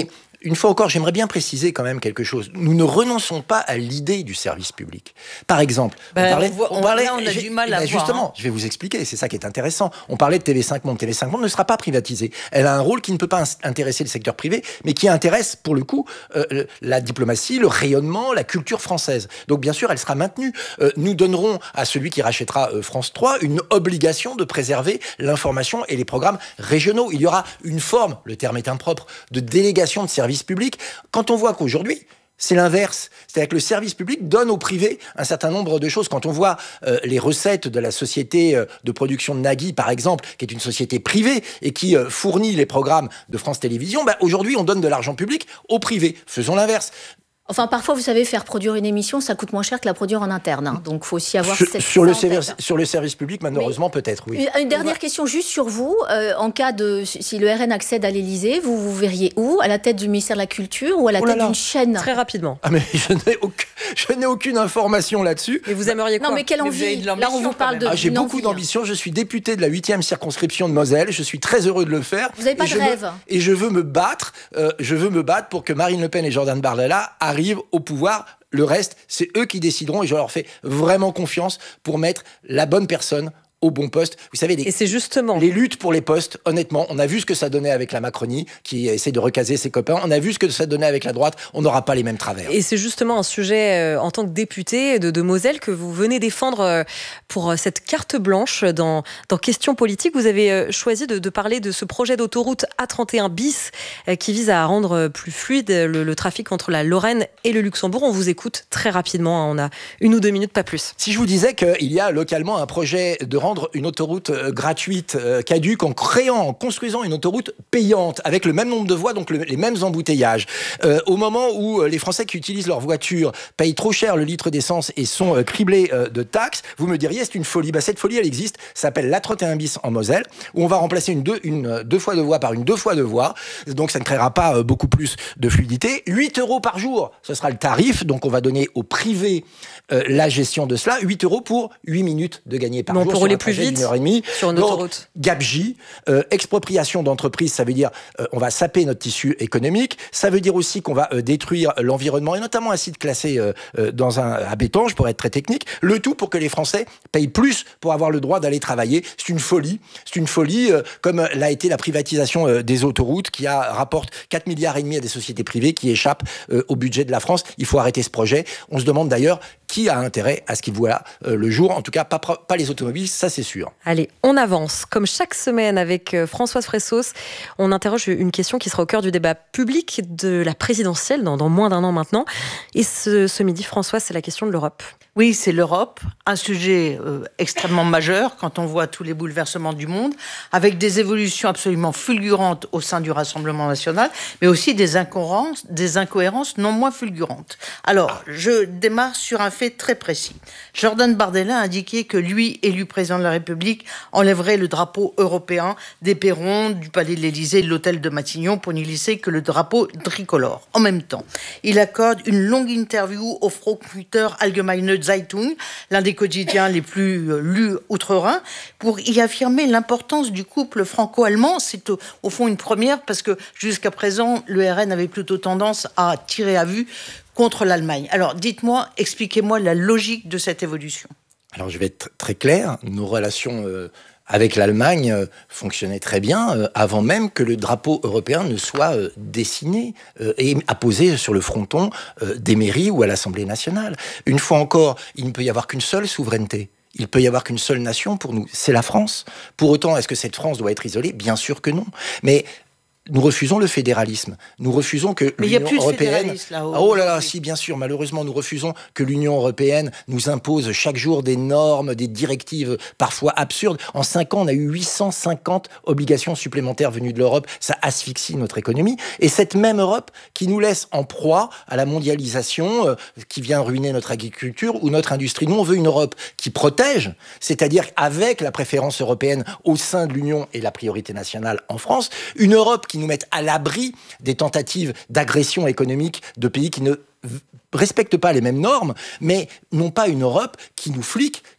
une fois encore, j'aimerais bien préciser quand même quelque chose. Nous ne renonçons pas à l'idée du service public. Par exemple, ben, on parlait... on, voit, on, on, parlait, là, on a du mal ben à justement, voir. Hein. Je vais vous expliquer, c'est ça qui est intéressant. On parlait de T V cinq Monde. T V cinq Monde ne sera pas privatisée. Elle a un rôle qui ne peut pas intéresser le secteur privé, mais qui intéresse, pour le coup, euh, la diplomatie, le rayonnement, la culture française. Donc, bien sûr, elle sera maintenue. Euh, nous donnerons à celui qui rachètera euh, France trois une obligation de préserver l'information et les programmes régionaux. Il y aura une forme, le terme est impropre, de délégation de service public. Quand on voit qu'aujourd'hui, c'est l'inverse. C'est-à-dire que le service public donne au privé un certain nombre de choses. Quand on voit euh, les recettes de la société euh, de production de Nagui, par exemple, qui est une société privée et qui euh, fournit les programmes de France Télévisions, bah, aujourd'hui, on donne de l'argent public au privé. Faisons l'inverse. Enfin, parfois, vous savez, faire produire une émission, ça coûte moins cher que la produire en interne. Hein. Donc, il faut aussi avoir sur, cette sur le, service, sur le service public, malheureusement, mais peut-être, oui. Une, une dernière va... question juste sur vous. Euh, en cas de... Si le R N accède à l'Élysée, vous vous verriez où? À la tête du ministère de la Culture ou à la oh tête d'une chaîne? Très rapidement. Ah, mais je n'ai aucun... je n'ai aucune information là-dessus. Mais vous aimeriez quoi? Non, mais quelle envie? Là, on vous parle de... Ah, j'ai beaucoup d'ambition. Je suis député de la huitième circonscription de Moselle. Je suis très heureux de le faire. Vous n'avez pas de rêve? Me... Et je veux me battre. Euh, je veux me battre pour que Marine Le Pen et Jordan Bardella arrivent au pouvoir. Le reste, c'est eux qui décideront et je leur fais vraiment confiance pour mettre la bonne personne au bon poste. Vous savez, les, et c'est justement les luttes pour les postes, honnêtement, on a vu ce que ça donnait avec la Macronie, qui essaie de recaser ses copains, on a vu ce que ça donnait avec la droite, on n'aura pas les mêmes travers. Et c'est justement un sujet, euh, en tant que député de, de Moselle, que vous venez défendre euh, pour cette carte blanche dans, dans Questions politiques. Vous avez euh, choisi de, de parler de ce projet d'autoroute A trente et un bis euh, qui vise à rendre plus fluide le, le trafic entre la Lorraine et le Luxembourg. On vous écoute très rapidement, hein, on a une ou deux minutes, pas plus. Si je vous disais qu'il y a localement un projet de rendre une autoroute euh, gratuite, euh, caduque, en créant, en construisant une autoroute payante, avec le même nombre de voies, donc le, les mêmes embouteillages. Euh, au moment où euh, les Français qui utilisent leur voiture payent trop cher le litre d'essence et sont euh, criblés euh, de taxes, vous me diriez, c'est une folie. Bah, cette folie, elle existe, ça s'appelle l'A trente et un bis en Moselle, où on va remplacer une deux, une, euh, deux fois de voie par une deux fois de voie. Donc ça ne créera pas euh, beaucoup plus de fluidité. huit euros par jour, ce sera le tarif, donc on va donner au privé euh, la gestion de cela. huit euros pour huit minutes de gagner par bon, jour. Pour rouler plus vite. Une heure et demie. Sur une Donc, autoroute. Gabegie, euh, expropriation d'entreprise, ça veut dire euh, on va saper notre tissu économique. Ça veut dire aussi qu'on va euh, détruire l'environnement et notamment un site classé euh, euh, dans un à Bétange pour être très technique. Le tout pour que les Français payent plus pour avoir le droit d'aller travailler. C'est une folie. C'est une folie euh, comme l'a été la privatisation euh, des autoroutes qui a rapporte quatre milliards et demi à des sociétés privées qui échappent euh, au budget de la France. Il faut arrêter ce projet. On se demande d'ailleurs qui a intérêt à ce qu'il voit euh, le jour. En tout cas, pas, pas les automobilistes, ça c'est sûr. Allez, on avance. Comme chaque semaine avec Françoise Fressos, on interroge une question qui sera au cœur du débat public de la présidentielle dans, dans moins d'un an maintenant. Et ce, ce midi, Françoise, c'est la question de l'Europe. Oui, c'est l'Europe, un sujet euh, extrêmement majeur quand on voit tous les bouleversements du monde, avec des évolutions absolument fulgurantes au sein du Rassemblement national, mais aussi des incohérences, des incohérences non moins fulgurantes. Alors, je démarre sur un fait très précis. Jordan Bardella a indiqué que lui, élu président de la République, enlèverait le drapeau européen des perrons du Palais de l'Élysée et de l'hôtel de Matignon pour n'y laisser que le drapeau tricolore. En même temps, il accorde une longue interview au Frankfurter Allgemeine Zeitung, l'un des quotidiens les plus euh, lus outre-Rhin, pour y affirmer l'importance du couple franco-allemand. C'est au, au fond une première parce que jusqu'à présent, le R N avait plutôt tendance à tirer à vue contre l'Allemagne. Alors dites-moi, expliquez-moi la logique de cette évolution. Alors je vais être très clair, nos relations euh, avec l'Allemagne euh, fonctionnaient très bien euh, avant même que le drapeau européen ne soit euh, dessiné euh, et apposé sur le fronton euh, des mairies ou à l'Assemblée nationale. Une fois encore, il ne peut y avoir qu'une seule souveraineté. Il peut y avoir qu'une seule nation pour nous, c'est la France. Pour autant, est-ce que cette France doit être isolée ? Bien sûr que non. Mais nous refusons le fédéralisme. Nous refusons que Mais l'Union il n'y a plus européenne... de fédéralisme là-haut. Oh là là, si, bien sûr. Malheureusement, nous refusons que l'Union européenne nous impose chaque jour des normes, des directives parfois absurdes. En cinq ans, on a eu huit cent cinquante obligations supplémentaires venues de l'Europe. Ça asphyxie notre économie. Et cette même Europe qui nous laisse en proie à la mondialisation, euh, qui vient ruiner notre agriculture ou notre industrie. Nous, on veut une Europe qui protège, c'est-à-dire avec la préférence européenne au sein de l'Union et la priorité nationale en France, une Europe qui nous mettent à l'abri des tentatives d'agression économique de pays qui ne respectent pas les mêmes normes, mais non pas une Europe qui nous flique,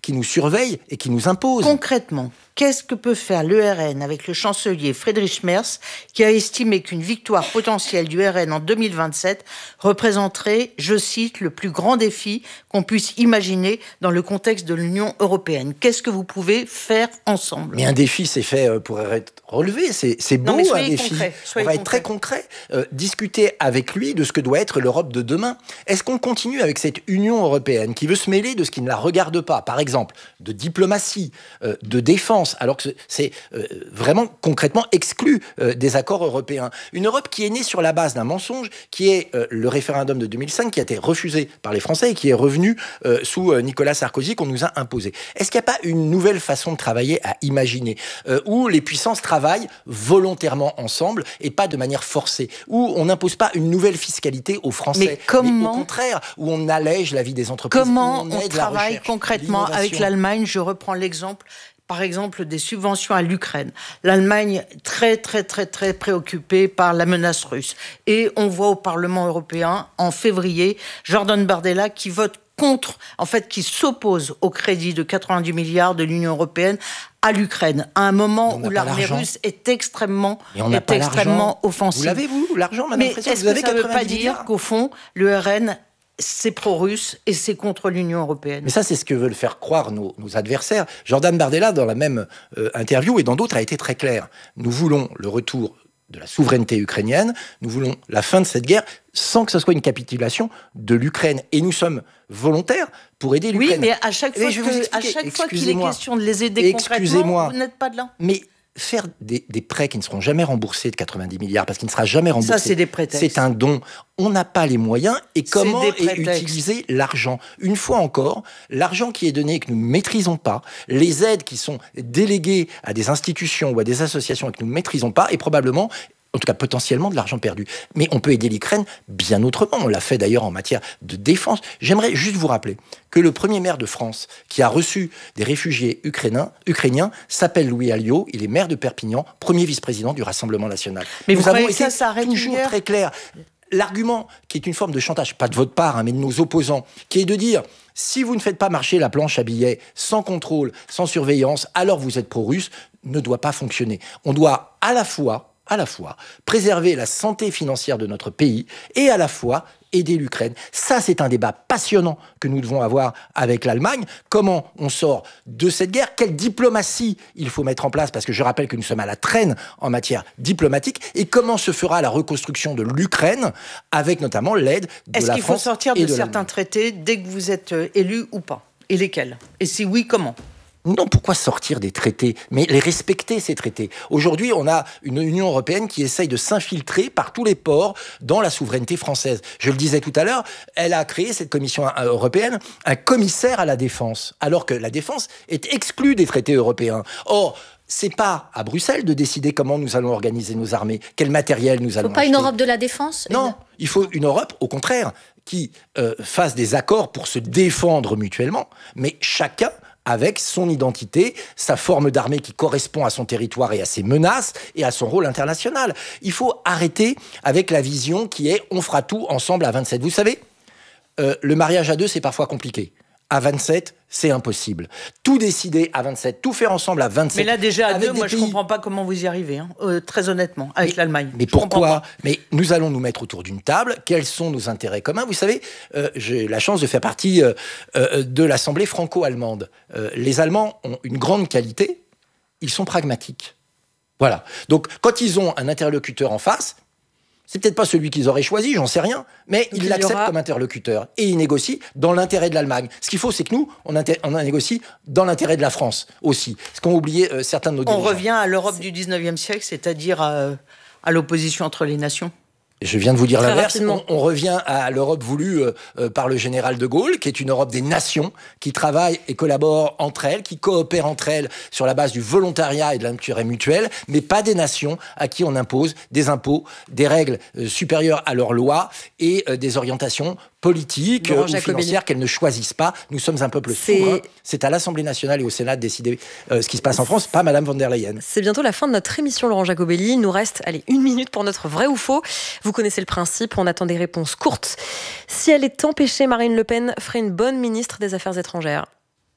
qui nous surveille et qui nous impose. Concrètement, qu'est-ce que peut faire l'E R N avec le chancelier Friedrich Merz, qui a estimé qu'une victoire potentielle du R N en deux mille vingt-sept représenterait, je cite, le plus grand défi qu'on puisse imaginer dans le contexte de l'Union européenne. Qu'est-ce que vous pouvez faire ensemble ? Mais un défi, c'est fait pour être relevé. C'est, c'est beau, non, un défi. Concret, On va concret. être très concret. Euh, discuter avec lui de ce que doit être l'Europe de demain. Est-ce qu'on continue avec cette Union européenne qui veut se mêler de ce qui ne la regarde pas ? Par exemple, de diplomatie, euh, de défense, alors que c'est euh, vraiment concrètement exclu euh, des accords européens. Une Europe qui est née sur la base d'un mensonge, qui est euh, le référendum de deux mille cinq, qui a été refusé par les Français et qui est revenu euh, sous euh, Nicolas Sarkozy, qu'on nous a imposé. Est-ce qu'il n'y a pas une nouvelle façon de travailler à imaginer, euh, où les puissances travaillent volontairement ensemble et pas de manière forcée, où on n'impose pas une nouvelle fiscalité aux Français, mais, comment, mais au contraire, où on allège la vie des entreprises, comment où on, on aide travaille la recherche, concrètement avec l'Allemagne? Je reprends l'exemple par exemple des subventions à l'Ukraine. L'Allemagne très très très très préoccupée par la menace russe. Et on voit au Parlement européen en février Jordan Bardella qui vote contre, en fait qui s'oppose au crédit de quatre-vingt-dix milliards de l'Union européenne à l'Ukraine, à un moment où l'armée russe est extrêmement, est extrêmement offensive. Vous l'avez, vous, l'argent, Madame Mais Fresson, est-ce vous avez que ça ne veut pas milliards dire qu'au fond, l'E R N c'est pro-russe et c'est contre l'Union européenne? Mais ça, c'est ce que veulent faire croire nos, nos adversaires. Jordan Bardella, dans la même euh, interview et dans d'autres, a été très clair. Nous voulons le retour de la souveraineté ukrainienne, nous voulons la fin de cette guerre sans que ce soit une capitulation de l'Ukraine. Et nous sommes volontaires pour aider l'Ukraine. Oui, mais à chaque fois, que, à chaque fois qu'il est question de les aider concrètement, vous n'êtes pas dedans. Mais faire des, des prêts qui ne seront jamais remboursés de quatre-vingt-dix milliards, parce qu'il ne sera jamais remboursé, ça, c'est des prétextes. C'est un don. On n'a pas les moyens. Et comment est utilisé l'argent ? Une fois encore, l'argent qui est donné et que nous ne maîtrisons pas, les aides qui sont déléguées à des institutions ou à des associations et que nous ne maîtrisons pas, est probablement, en tout cas potentiellement, de l'argent perdu. Mais on peut aider l'Ukraine bien autrement. On l'a fait d'ailleurs en matière de défense. J'aimerais juste vous rappeler que le premier maire de France qui a reçu des réfugiés ukrainiens, ukrainiens s'appelle Louis Alliot. Il est maire de Perpignan, premier vice-président du Rassemblement national. Mais nous vous avons croyez été que ça s'arrête toujours hier ? très clairs. L'argument qui est une forme de chantage, pas de votre part, hein, mais de nos opposants, qui est de dire si vous ne faites pas marcher la planche à billets sans contrôle, sans surveillance, alors vous êtes pro-russe, ne doit pas fonctionner. On doit à la fois à la fois préserver la santé financière de notre pays et à la fois aider l'Ukraine. Ça, c'est un débat passionnant que nous devons avoir avec l'Allemagne. Comment on sort de cette guerre ? Quelle diplomatie il faut mettre en place ? Parce que je rappelle que nous sommes à la traîne en matière diplomatique. Et comment se fera la reconstruction de l'Ukraine avec notamment l'aide de la France ? Est-ce qu'il faut sortir de, de certains l'Allemagne. traités dès que vous êtes élu ou pas ? Et lesquels ? Et si oui, comment ? Non, pourquoi sortir des traités ? Mais les respecter, ces traités. Aujourd'hui, on a une Union européenne qui essaye de s'infiltrer par tous les ports dans la souveraineté française. Je le disais tout à l'heure, elle a créé, cette Commission européenne, un commissaire à la défense, alors que la défense est exclue des traités européens. Or, c'est pas à Bruxelles de décider comment nous allons organiser nos armées, quel matériel nous allons acheter. Il ne faut pas une Europe de la défense ? Non, il faut une Europe, au contraire, qui euh, fasse des accords pour se défendre mutuellement, mais chacun avec son identité, sa forme d'armée qui correspond à son territoire et à ses menaces et à son rôle international. Il faut arrêter avec la vision qui est « on fera tout ensemble à vingt-sept ». Vous savez, euh, le mariage à deux, c'est parfois compliqué. À vingt-sept, c'est impossible. Tout décider à vingt-sept, tout faire ensemble à vingt-sept... Mais là, déjà, à deux, moi, pays... je ne comprends pas comment vous y arrivez, hein, euh, très honnêtement, avec mais, l'Allemagne. Mais je pourquoi ? Mais nous allons nous mettre autour d'une table. Quels sont nos intérêts communs ? Vous savez, euh, j'ai la chance de faire partie euh, euh, de l'Assemblée franco-allemande. Euh, les Allemands ont une grande qualité, ils sont pragmatiques. Voilà. Donc, quand ils ont un interlocuteur en face... C'est peut-être pas celui qu'ils auraient choisi, j'en sais rien, mais ils l'acceptent aura... comme interlocuteur et ils négocient dans l'intérêt de l'Allemagne. Ce qu'il faut, c'est que nous, on, inter... on négocie dans l'intérêt de la France aussi. Ce qu'ont oublié euh, certains de nos dirigeants. On revient à l'Europe du dix-neuvième siècle, c'est-à-dire à, à l'opposition entre les nations. Je viens de vous dire Très l'inverse. rapidement. On, on revient à l'Europe voulue euh, euh, par le général de Gaulle, qui est une Europe des nations, qui travaille et collabore entre elles, qui coopère entre elles sur la base du volontariat et de l'intérêt mutuel, mais pas des nations à qui on impose des impôts, des règles euh, supérieures à leurs lois et euh, des orientations politiques euh, ou financières qu'elles ne choisissent pas. Nous sommes un peuple C'est... souverain. C'est à l'Assemblée nationale et au Sénat de décider euh, ce qui se passe en France, pas Madame von der Leyen. C'est bientôt la fin de notre émission, Laurent Jacobelli. Il nous reste, allez, une minute pour notre vrai ou faux. Vous connaissez le principe, on attend des réponses courtes. Si elle est empêchée, Marine Le Pen ferait une bonne ministre des Affaires étrangères.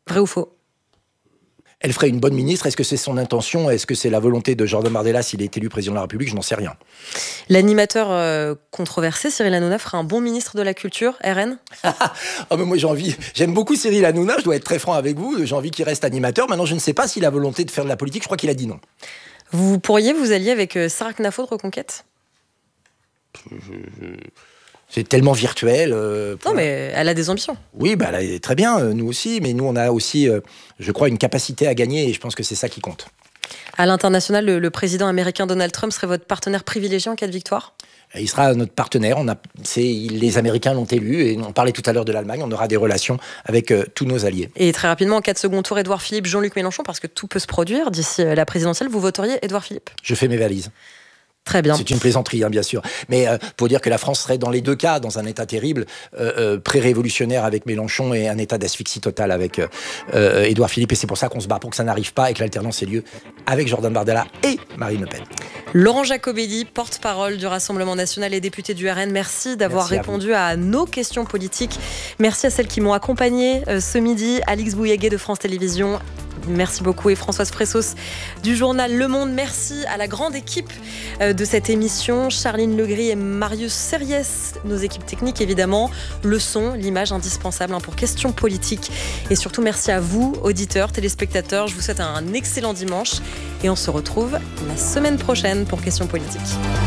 Vrai ou faux ? Elle ferait une bonne ministre. Est-ce que c'est son intention ? Est-ce que c'est la volonté de Jordan Bardella s'il est élu président de la République ? Je n'en sais rien. L'animateur euh, controversé, Cyril Hanouna, ferait un bon ministre de la Culture, R N ? Oh, mais moi, j'ai envie... J'aime beaucoup Cyril Hanouna, je dois être très franc avec vous. J'ai envie qu'il reste animateur. Maintenant, je ne sais pas s'il a volonté de faire de la politique. Je crois qu'il a dit non. Vous pourriez vous allier avec euh, Sarah Knafo de Reconquête ? je, je... C'est tellement virtuel. Euh, non, mais elle a des ambitions. Oui, bah, elle est très bien, euh, nous aussi. Mais nous, on a aussi, euh, je crois, une capacité à gagner. Et je pense que c'est ça qui compte. À l'international, le, le président américain Donald Trump serait votre partenaire privilégié en cas de victoire ? Il sera notre partenaire. On a, c'est, les Américains l'ont élu. Et on parlait tout à l'heure de l'Allemagne. On aura des relations avec euh, tous nos alliés. Et très rapidement, en cas de second tour, Édouard Philippe, Jean-Luc Mélenchon, parce que tout peut se produire d'ici euh, la présidentielle, vous voteriez Édouard Philippe ? Je fais mes valises. Très bien. C'est une plaisanterie, hein, bien sûr. Mais euh, pour dire que la France serait dans les deux cas, dans un état terrible, euh, euh, pré-révolutionnaire avec Mélenchon et un état d'asphyxie totale avec euh, euh, Édouard Philippe. Et c'est pour ça qu'on se bat pour que ça n'arrive pas et que l'alternance ait lieu avec Jordan Bardella et Marine Le Pen. Laurent Jacobelli, porte-parole du Rassemblement national et député du R N, merci d'avoir merci répondu à, à nos questions politiques. Merci à celles qui m'ont accompagné euh, ce midi, Alix Bouilléguet de France Télévisions. Merci beaucoup. Et Françoise Fressos du journal Le Monde. Merci à la grande équipe de cette émission. Charline Legris et Marius Serriès, nos équipes techniques évidemment. Le son, l'image indispensable pour Questions politiques. Et surtout merci à vous, auditeurs, téléspectateurs. Je vous souhaite un excellent dimanche. Et on se retrouve la semaine prochaine pour Questions politiques.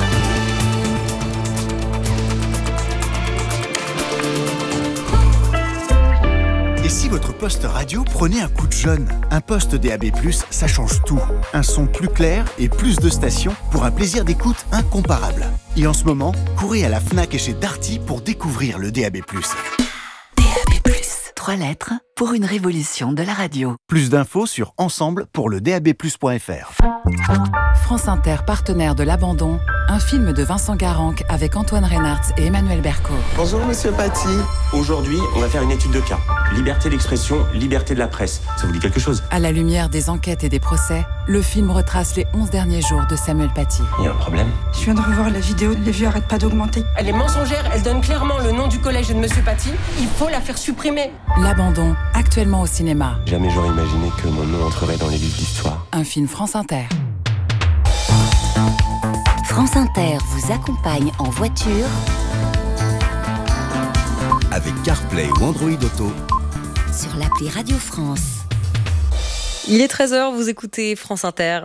Et si votre poste radio prenait un coup de jeune ? Un poste D A B plus, ça change tout. Un son plus clair et plus de stations pour un plaisir d'écoute incomparable. Et en ce moment, courez à la Fnac et chez Darty pour découvrir le D A B plus. D A B plus, trois lettres pour une révolution de la radio. Plus d'infos sur ensemble pour le D A B plus point F R. France Inter, partenaire de l'Abandon, un film de Vincent Garanc avec Antoine Reynartz et Emmanuel Berco. Bonjour Monsieur Paty. Aujourd'hui, on va faire une étude de cas. Liberté d'expression, liberté de la presse. Ça vous dit quelque chose ? À la lumière des enquêtes et des procès, le film retrace les onze derniers jours de Samuel Paty. Il y a un problème ? Je viens de revoir la vidéo, les vues arrêtent pas d'augmenter. Elle est mensongère, elle donne clairement le nom du collège de Monsieur Paty. Il faut la faire supprimer. L'Abandon, actuellement au cinéma. Jamais j'aurais imaginé que mon nom entrerait dans les livres d'histoire. Un film France Inter. France Inter vous accompagne en voiture avec CarPlay ou Android Auto sur l'appli Radio France. Il est treize heures, vous écoutez France Inter.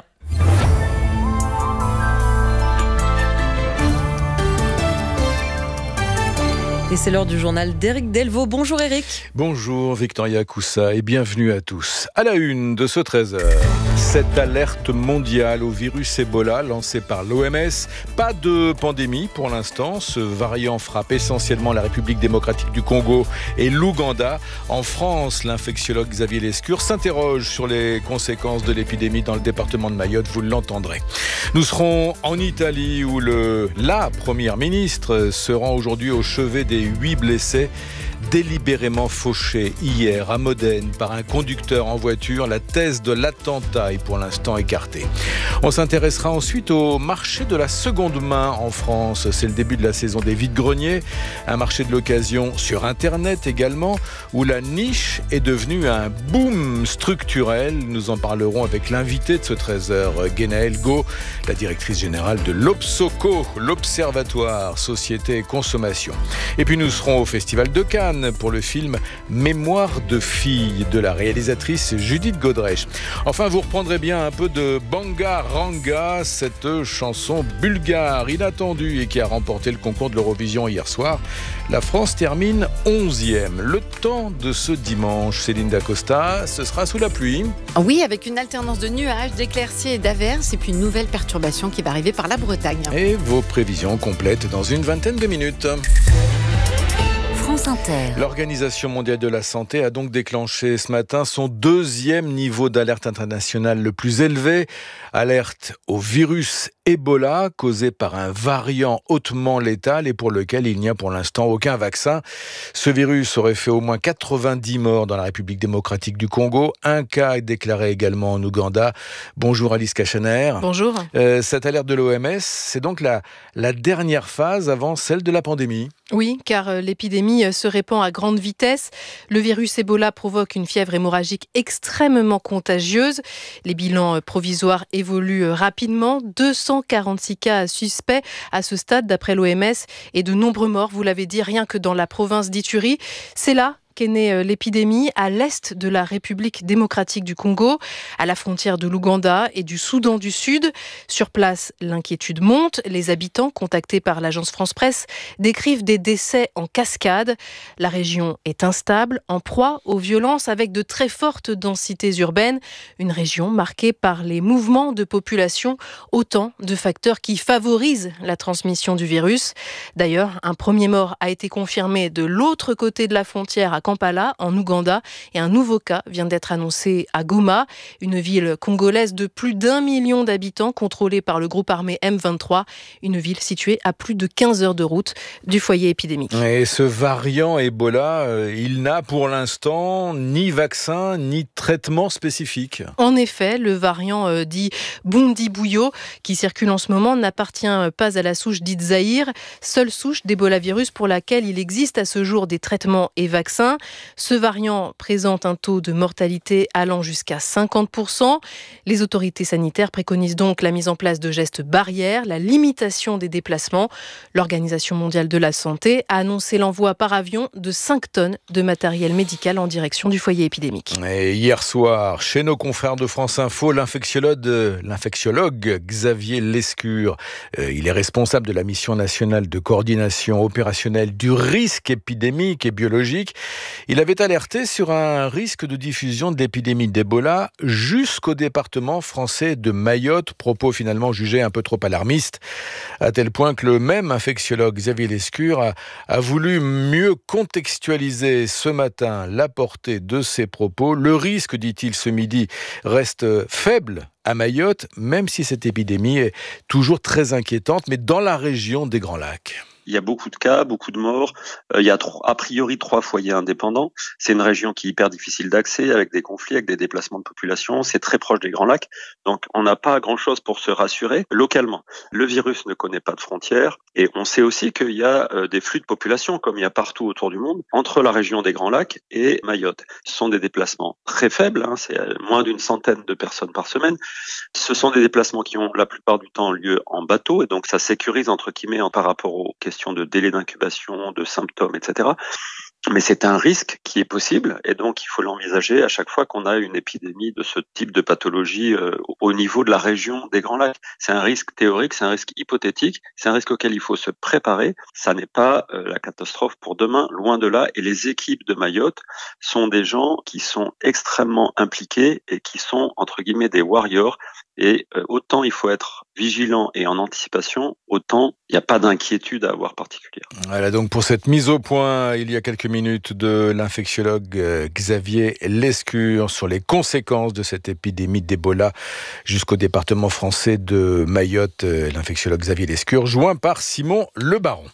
Et c'est l'heure du journal d'Éric Delvaux. Bonjour Éric. Bonjour Victoria Coussa et bienvenue à tous. À la une de ce treize heures, cette alerte mondiale au virus Ebola lancée par l'O M S. Pas de pandémie pour l'instant. Ce variant frappe essentiellement la République démocratique du Congo et l'Ouganda. En France, l'infectiologue Xavier Lescure s'interroge sur les conséquences de l'épidémie dans le département de Mayotte. Vous l'entendrez. Nous serons en Italie où le, la première ministre se rend aujourd'hui au chevet des huit blessés délibérément fauchés hier à Modène par un conducteur en voiture. La thèse de l'attentat est pour l'instant écartée. On s'intéressera ensuite au marché de la seconde main en France. C'est le début de la saison des vides-greniers, un marché de l'occasion sur Internet également, où la niche est devenue un boom structurel. Nous en parlerons avec l'invité de ce treize heures, Guénaëlle Gau, la directrice générale de l'Obsoco, l'Observatoire Société et Consommation. Et puis nous serons au Festival de Cannes pour le film Mémoire de fille de la réalisatrice Judith Godrèche. Enfin, vous reprendrez bien un peu de Banga Ranga, cette chanson bulgare inattendue et qui a remporté le concours de l'Eurovision hier soir. La France termine onzième. Le temps de ce dimanche, Céline Dacosta, ce sera sous la pluie. Oui, avec une alternance de nuages, d'éclaircies et d'averses et puis une nouvelle perturbation qui va arriver par la Bretagne. Et vos prévisions complètes dans une vingtaine de minutes. France Inter. L'Organisation mondiale de la santé a donc déclenché ce matin son deuxième niveau d'alerte internationale le plus élevé. Alerte au virus Ebola causé par un variant hautement létal et pour lequel il n'y a pour l'instant aucun vaccin. Ce virus aurait fait au moins quatre-vingt-dix morts dans la République démocratique du Congo. Un cas est déclaré également en Ouganda. Bonjour Alice Kachener. Bonjour. Euh, cette alerte de l'O M S, c'est donc la, la dernière phase avant celle de la pandémie. Oui, car l'épidémie se répand à grande vitesse. Le virus Ebola provoque une fièvre hémorragique extrêmement contagieuse. Les bilans provisoires évoluent rapidement. deux cent quarante-six cas suspects à ce stade d'après l'O M S et de nombreux morts, vous l'avez dit, rien que dans la province d'Ituri. C'est là qu'est née l'épidémie, à l'est de la République démocratique du Congo, à la frontière de l'Ouganda et du Soudan du Sud. Sur place, l'inquiétude monte. Les habitants, contactés par l'agence France Presse, décrivent des décès en cascade. La région est instable, en proie aux violences avec de très fortes densités urbaines. Une région marquée par les mouvements de population, autant de facteurs qui favorisent la transmission du virus. D'ailleurs, un premier mort a été confirmé de l'autre côté de la frontière, à Kampala, en Ouganda, et un nouveau cas vient d'être annoncé à Goma, une ville congolaise de plus d'un million d'habitants contrôlée par le groupe armé M vingt-trois, une ville située à plus de quinze heures de route du foyer épidémique. Et ce variant Ebola, euh, il n'a pour l'instant ni vaccin ni traitement spécifique. En effet, le variant euh, dit Bundibugyo, qui circule en ce moment, n'appartient pas à la souche dite Zaïre, seule souche d'Ebola-virus pour laquelle il existe à ce jour des traitements et vaccins. Ce variant présente un taux de mortalité allant jusqu'à cinquante pour cent. Les autorités sanitaires préconisent donc la mise en place de gestes barrières, la limitation des déplacements. L'Organisation mondiale de la santé a annoncé l'envoi par avion de cinq tonnes de matériel médical en direction du foyer épidémique. Et hier soir, chez nos confrères de France Info, l'infectiologue, l'infectiologue Xavier Lescure, euh, il est responsable de la mission nationale de coordination opérationnelle du risque épidémique et biologique. Il avait alerté sur un risque de diffusion de l'épidémie d'Ebola jusqu'au département français de Mayotte, propos finalement jugés un peu trop alarmistes, à tel point que le même infectiologue Xavier Lescure a, a voulu mieux contextualiser ce matin la portée de ses propos. Le risque, dit-il ce midi, reste faible à Mayotte, même si cette épidémie est toujours très inquiétante, mais dans la région des Grands Lacs. Il y a beaucoup de cas, beaucoup de morts. Euh, il y a tro- a priori trois foyers indépendants. C'est une région qui est hyper difficile d'accès, avec des conflits, avec des déplacements de population. C'est très proche des Grands Lacs. Donc, on n'a pas grand-chose pour se rassurer localement. Le virus ne connaît pas de frontières. Et on sait aussi qu'il y a euh, des flux de population, comme il y a partout autour du monde, entre la région des Grands Lacs et Mayotte. Ce sont des déplacements très faibles. Hein, c'est moins d'une centaine de personnes par semaine. Ce sont des déplacements qui ont la plupart du temps lieu en bateau. Et donc, ça sécurise, entre guillemets, en, par rapport aux questions de délai d'incubation, de symptômes, et cetera. Mais c'est un risque qui est possible et donc il faut l'envisager à chaque fois qu'on a une épidémie de ce type de pathologie euh, au niveau de la région des Grands Lacs. C'est un risque théorique, c'est un risque hypothétique, c'est un risque auquel il faut se préparer. Ça n'est pas euh, la catastrophe pour demain, loin de là. Et les équipes de Mayotte sont des gens qui sont extrêmement impliqués et qui sont, entre guillemets, des warriors. Et euh, autant il faut être vigilant et en anticipation, autant il n'y a pas d'inquiétude à avoir particulière. Voilà donc pour cette mise au point, il y a quelques minutes, de l'infectiologue Xavier Lescure sur les conséquences de cette épidémie d'Ebola jusqu'au département français de Mayotte. L'infectiologue Xavier Lescure, joint par Simon Le Baron.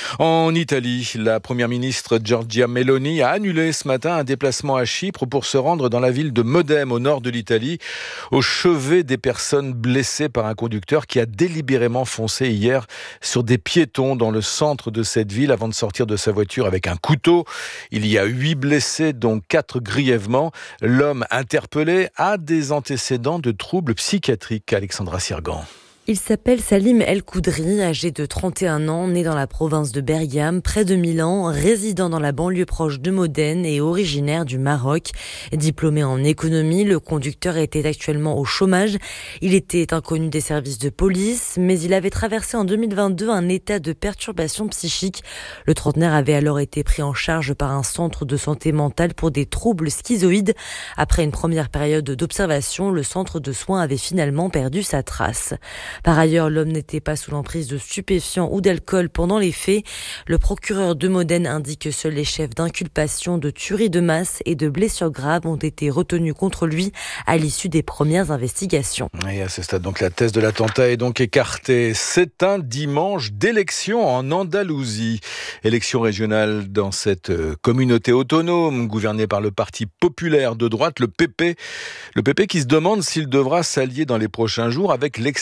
En Italie, la première ministre Giorgia Meloni a annulé ce matin un déplacement à Chypre pour se rendre dans la ville de Modène, au nord de l'Italie, au chevet des personnes blessées par un conducteur qui a délibérément foncé hier sur des piétons dans le centre de cette ville avant de sortir de sa voiture avec un couteau. Il y a huit blessés, dont quatre grièvement. L'homme interpellé a des antécédents de troubles psychiatriques. Alexandra Sirgan. Il s'appelle Salim El Koudri, âgé de trente et un ans, né dans la province de Bergame, près de Milan, résident dans la banlieue proche de Modène et originaire du Maroc. Diplômé en économie, le conducteur était actuellement au chômage. Il était inconnu des services de police, mais il avait traversé en deux mille vingt-deux un état de perturbation psychique. Le trentenaire avait alors été pris en charge par un centre de santé mentale pour des troubles schizoïdes. Après une première période d'observation, le centre de soins avait finalement perdu sa trace. Par ailleurs, l'homme n'était pas sous l'emprise de stupéfiants ou d'alcool pendant les faits. Le procureur de Modène indique que seuls les chefs d'inculpation de tuerie de masse et de blessures graves ont été retenus contre lui à l'issue des premières investigations. Et à ce stade, donc, la thèse de l'attentat est donc écartée. C'est un dimanche d'élection en Andalousie. Élection régionale dans cette communauté autonome gouvernée par le Parti populaire de droite, le P P. Le P P qui se demande s'il devra s'allier dans les prochains jours avec l'extrême droite.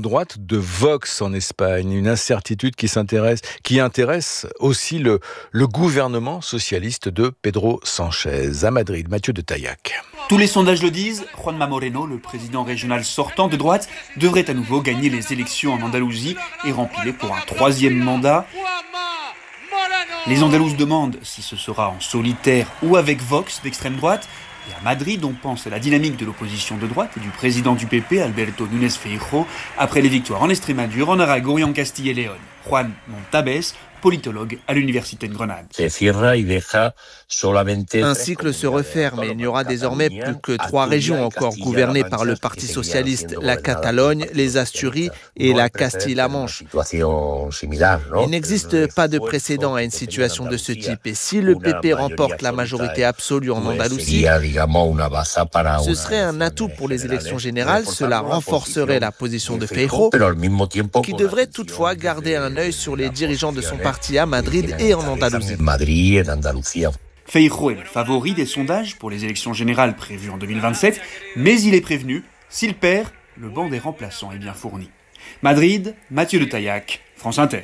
droite de Vox en Espagne. Une incertitude qui s'intéresse, qui intéresse aussi le, le gouvernement socialiste de Pedro Sánchez. À Madrid, Mathieu de Taillac. Tous les sondages le disent, Juanma Moreno, le président régional sortant de droite, devrait à nouveau gagner les élections en Andalousie et rempiler pour un troisième mandat. Les Andalouses demandent si ce sera en solitaire ou avec Vox d'extrême droite. Et à Madrid, on pense à la dynamique de l'opposition de droite et du président du P P, Alberto Núñez Feijóo, après les victoires en Estrémadure, en Aragon et en Castille et Léon. Juan Montabès, politologue à l'université de Grenade. Un cycle se referme et il n'y aura désormais plus que trois régions encore gouvernées par le Parti socialiste, la Catalogne, les Asturies et la Castille-La Manche. Il n'existe pas de précédent à une situation de ce type et si le P P remporte la majorité absolue en Andalousie, ce serait un atout pour les élections générales, cela renforcerait la position de Feijóo, qui devrait toutefois garder un œil sur les dirigeants de son parti à Madrid et en Andalousie. Feijóo est le favori des sondages pour les élections générales prévues en deux mille vingt-sept, mais il est prévenu, s'il perd, le banc des remplaçants est bien fourni. Madrid, Mathieu de Taillac, France Inter.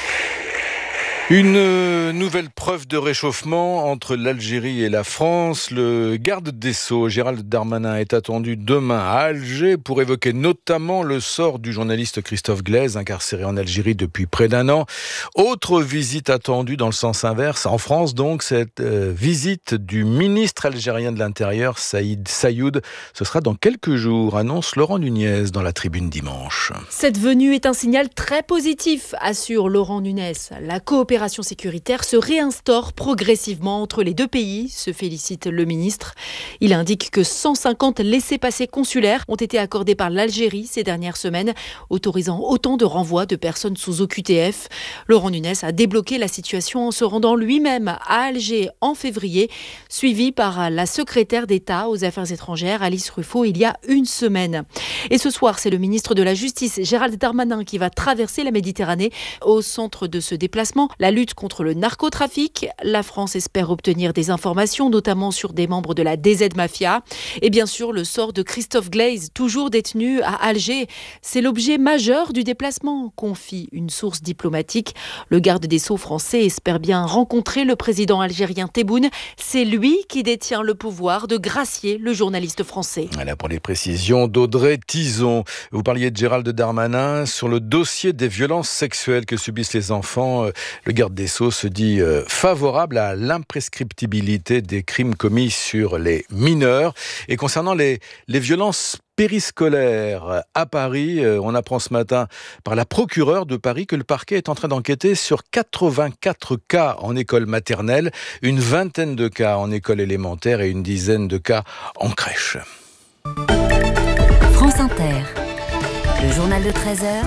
Une nouvelle preuve de réchauffement entre l'Algérie et la France. Le garde des Sceaux, Gérald Darmanin, est attendu demain à Alger pour évoquer notamment le sort du journaliste Christophe Glaise, incarcéré en Algérie depuis près d'un an. Autre visite attendue dans le sens inverse, en France donc, cette euh, visite du ministre algérien de l'Intérieur, Saïd Sayoud. Ce sera dans quelques jours, annonce Laurent Nunez dans la Tribune dimanche. Cette venue est un signal très positif, assure Laurent Nunez. La coopération sécuritaire se réinstaure progressivement entre les deux pays, se félicite le ministre. Il indique que cent cinquante laissez-passer consulaires ont été accordés par l'Algérie ces dernières semaines, autorisant autant de renvois de personnes sous O Q T F. Laurent Nunez a débloqué la situation en se rendant lui-même à Alger en février, suivi par la secrétaire d'État aux Affaires étrangères, Alice Ruffo, il y a une semaine. Et ce soir, c'est le ministre de la Justice, Gérald Darmanin, qui va traverser la Méditerranée. Au centre de ce déplacement, la lutte contre le narcotrafic. La France espère obtenir des informations, notamment sur des membres de la D Z Mafia. Et bien sûr, le sort de Christophe Glaise, toujours détenu à Alger. C'est l'objet majeur du déplacement, confie une source diplomatique. Le garde des Sceaux français espère bien rencontrer le président algérien Tebboune. C'est lui qui détient le pouvoir de gracier le journaliste français. Voilà pour les précisions d'Audrey Tizon. Vous parliez de Gérald Darmanin sur le dossier des violences sexuelles que subissent les enfants. Le garde des Sceaux se dit euh, favorable à l'imprescriptibilité des crimes commis sur les mineurs. Et concernant les, les violences périscolaires à Paris, euh, on apprend ce matin par la procureure de Paris que le parquet est en train d'enquêter sur quatre-vingt-quatre cas en école maternelle, une vingtaine de cas en école élémentaire et une dizaine de cas en crèche. France Inter, le journal de treize heures,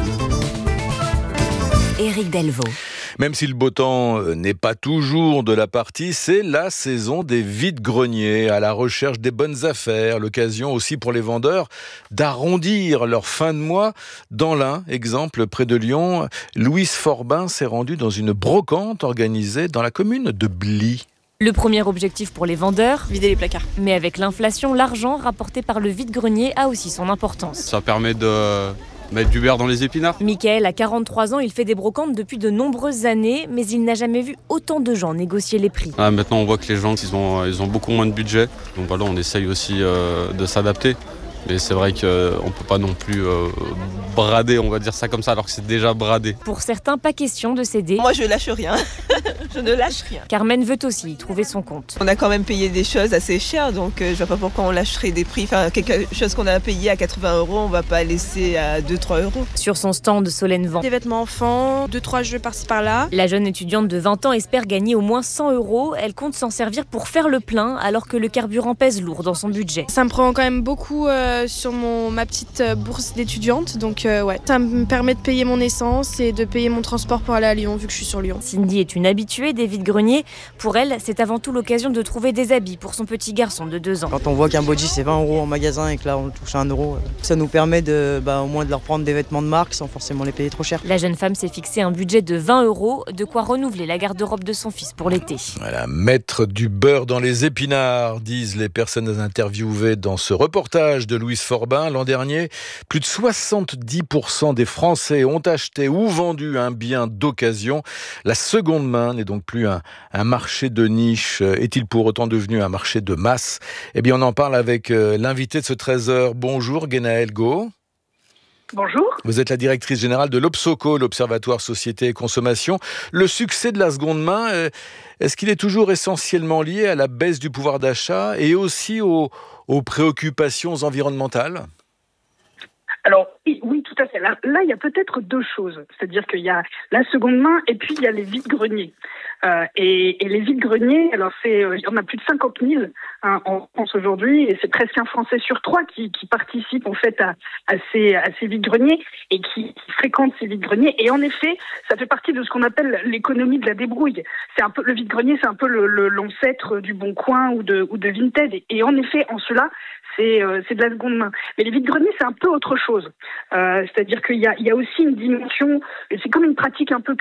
Éric Delvaux. Même si le beau temps n'est pas toujours de la partie, c'est la saison des vides-greniers, à la recherche des bonnes affaires. L'occasion aussi pour les vendeurs d'arrondir leur fin de mois. Dans l'Ain, exemple près de Lyon, Louise Forbin s'est rendue dans une brocante organisée dans la commune de Bly. Le premier objectif pour les vendeurs, vider les placards. Mais avec l'inflation, l'argent rapporté par le vide-grenier a aussi son importance. Ça permet de mettre du beurre dans les épinards. Mickaël a quarante-trois ans, il fait des brocantes depuis de nombreuses années, mais il n'a jamais vu autant de gens négocier les prix. Ah, maintenant on voit que les gens ils ont, ils ont beaucoup moins de budget, donc voilà, on essaye aussi euh, de s'adapter. Mais c'est vrai qu'on ne peut pas non plus euh, brader, on va dire ça comme ça, alors que c'est déjà bradé. Pour certains, pas question de céder. Moi, je lâche rien. Je ne lâche rien. Carmen veut aussi y trouver son compte. On a quand même payé des choses assez chères, donc euh, je ne vois pas pourquoi on lâcherait des prix. Enfin, quelque chose qu'on a payé à quatre-vingts euros, on ne va pas laisser à deux à trois euros. Sur son stand, Solène vend des vêtements enfants, deux trois jeux par-ci par-là. La jeune étudiante de vingt ans espère gagner au moins cent euros. Elle compte s'en servir pour faire le plein, alors que le carburant pèse lourd dans son budget. Ça me prend quand même beaucoup euh, sur mon ma petite bourse d'étudiante, donc euh, ouais, ça me permet de payer mon essence et de payer mon transport pour aller à Lyon, vu que je suis sur Lyon. Cindy est une habituée des vides-greniers. Pour elle, c'est avant tout l'occasion de trouver des habits pour son petit garçon de deux ans. Quand on voit qu'un body c'est vingt euros en magasin et que là on le touche à un euro, ça nous permet de, bah, au moins de leur prendre des vêtements de marque sans forcément les payer trop cher. La jeune femme s'est fixé un budget de vingt euros, de quoi renouveler la garde-robe de son fils pour l'été. Voilà, mettre du beurre dans les épinards, disent les personnes interviewées dans ce reportage de Louise Forbin. L'an dernier, plus de soixante-dix pour cent des Français ont acheté ou vendu un bien d'occasion. La seconde main n'est donc plus un, un marché de niche. Est-il pour autant devenu un marché de masse ? Eh bien, on en parle avec euh, l'invité de ce treize heures. Bonjour, Guénaëlle Go. Bonjour. Vous êtes la directrice générale de l'Obsoco, l'Observatoire Société et Consommation. Le succès de la seconde main, est-ce qu'il est toujours essentiellement lié à la baisse du pouvoir d'achat et aussi aux, aux préoccupations environnementales ? Alors, oui, oui, tout à fait. Là, là, il y a peut-être deux choses. C'est-à-dire qu'il y a la seconde main et puis il y a les vides-greniers. Euh, et, et les vides-greniers, alors c'est, euh, il y en a plus de cinquante mille hein, en France aujourd'hui, et c'est presque un Français sur trois qui, qui participe en fait à, à ces, à ces vides-greniers et qui, qui fréquente ces vides-greniers. Et en effet, ça fait partie de ce qu'on appelle l'économie de la débrouille. C'est un peu le vide-grenier, c'est un peu le, le, l'ancêtre du Bon Coin ou de, ou de Vinted. Et, et en effet, en cela, c'est, euh, c'est de la seconde main. Mais les vides-greniers, c'est un peu autre chose. Euh, c'est-à-dire qu'il y a, il y a aussi une dimension, c'est comme une pratique un peu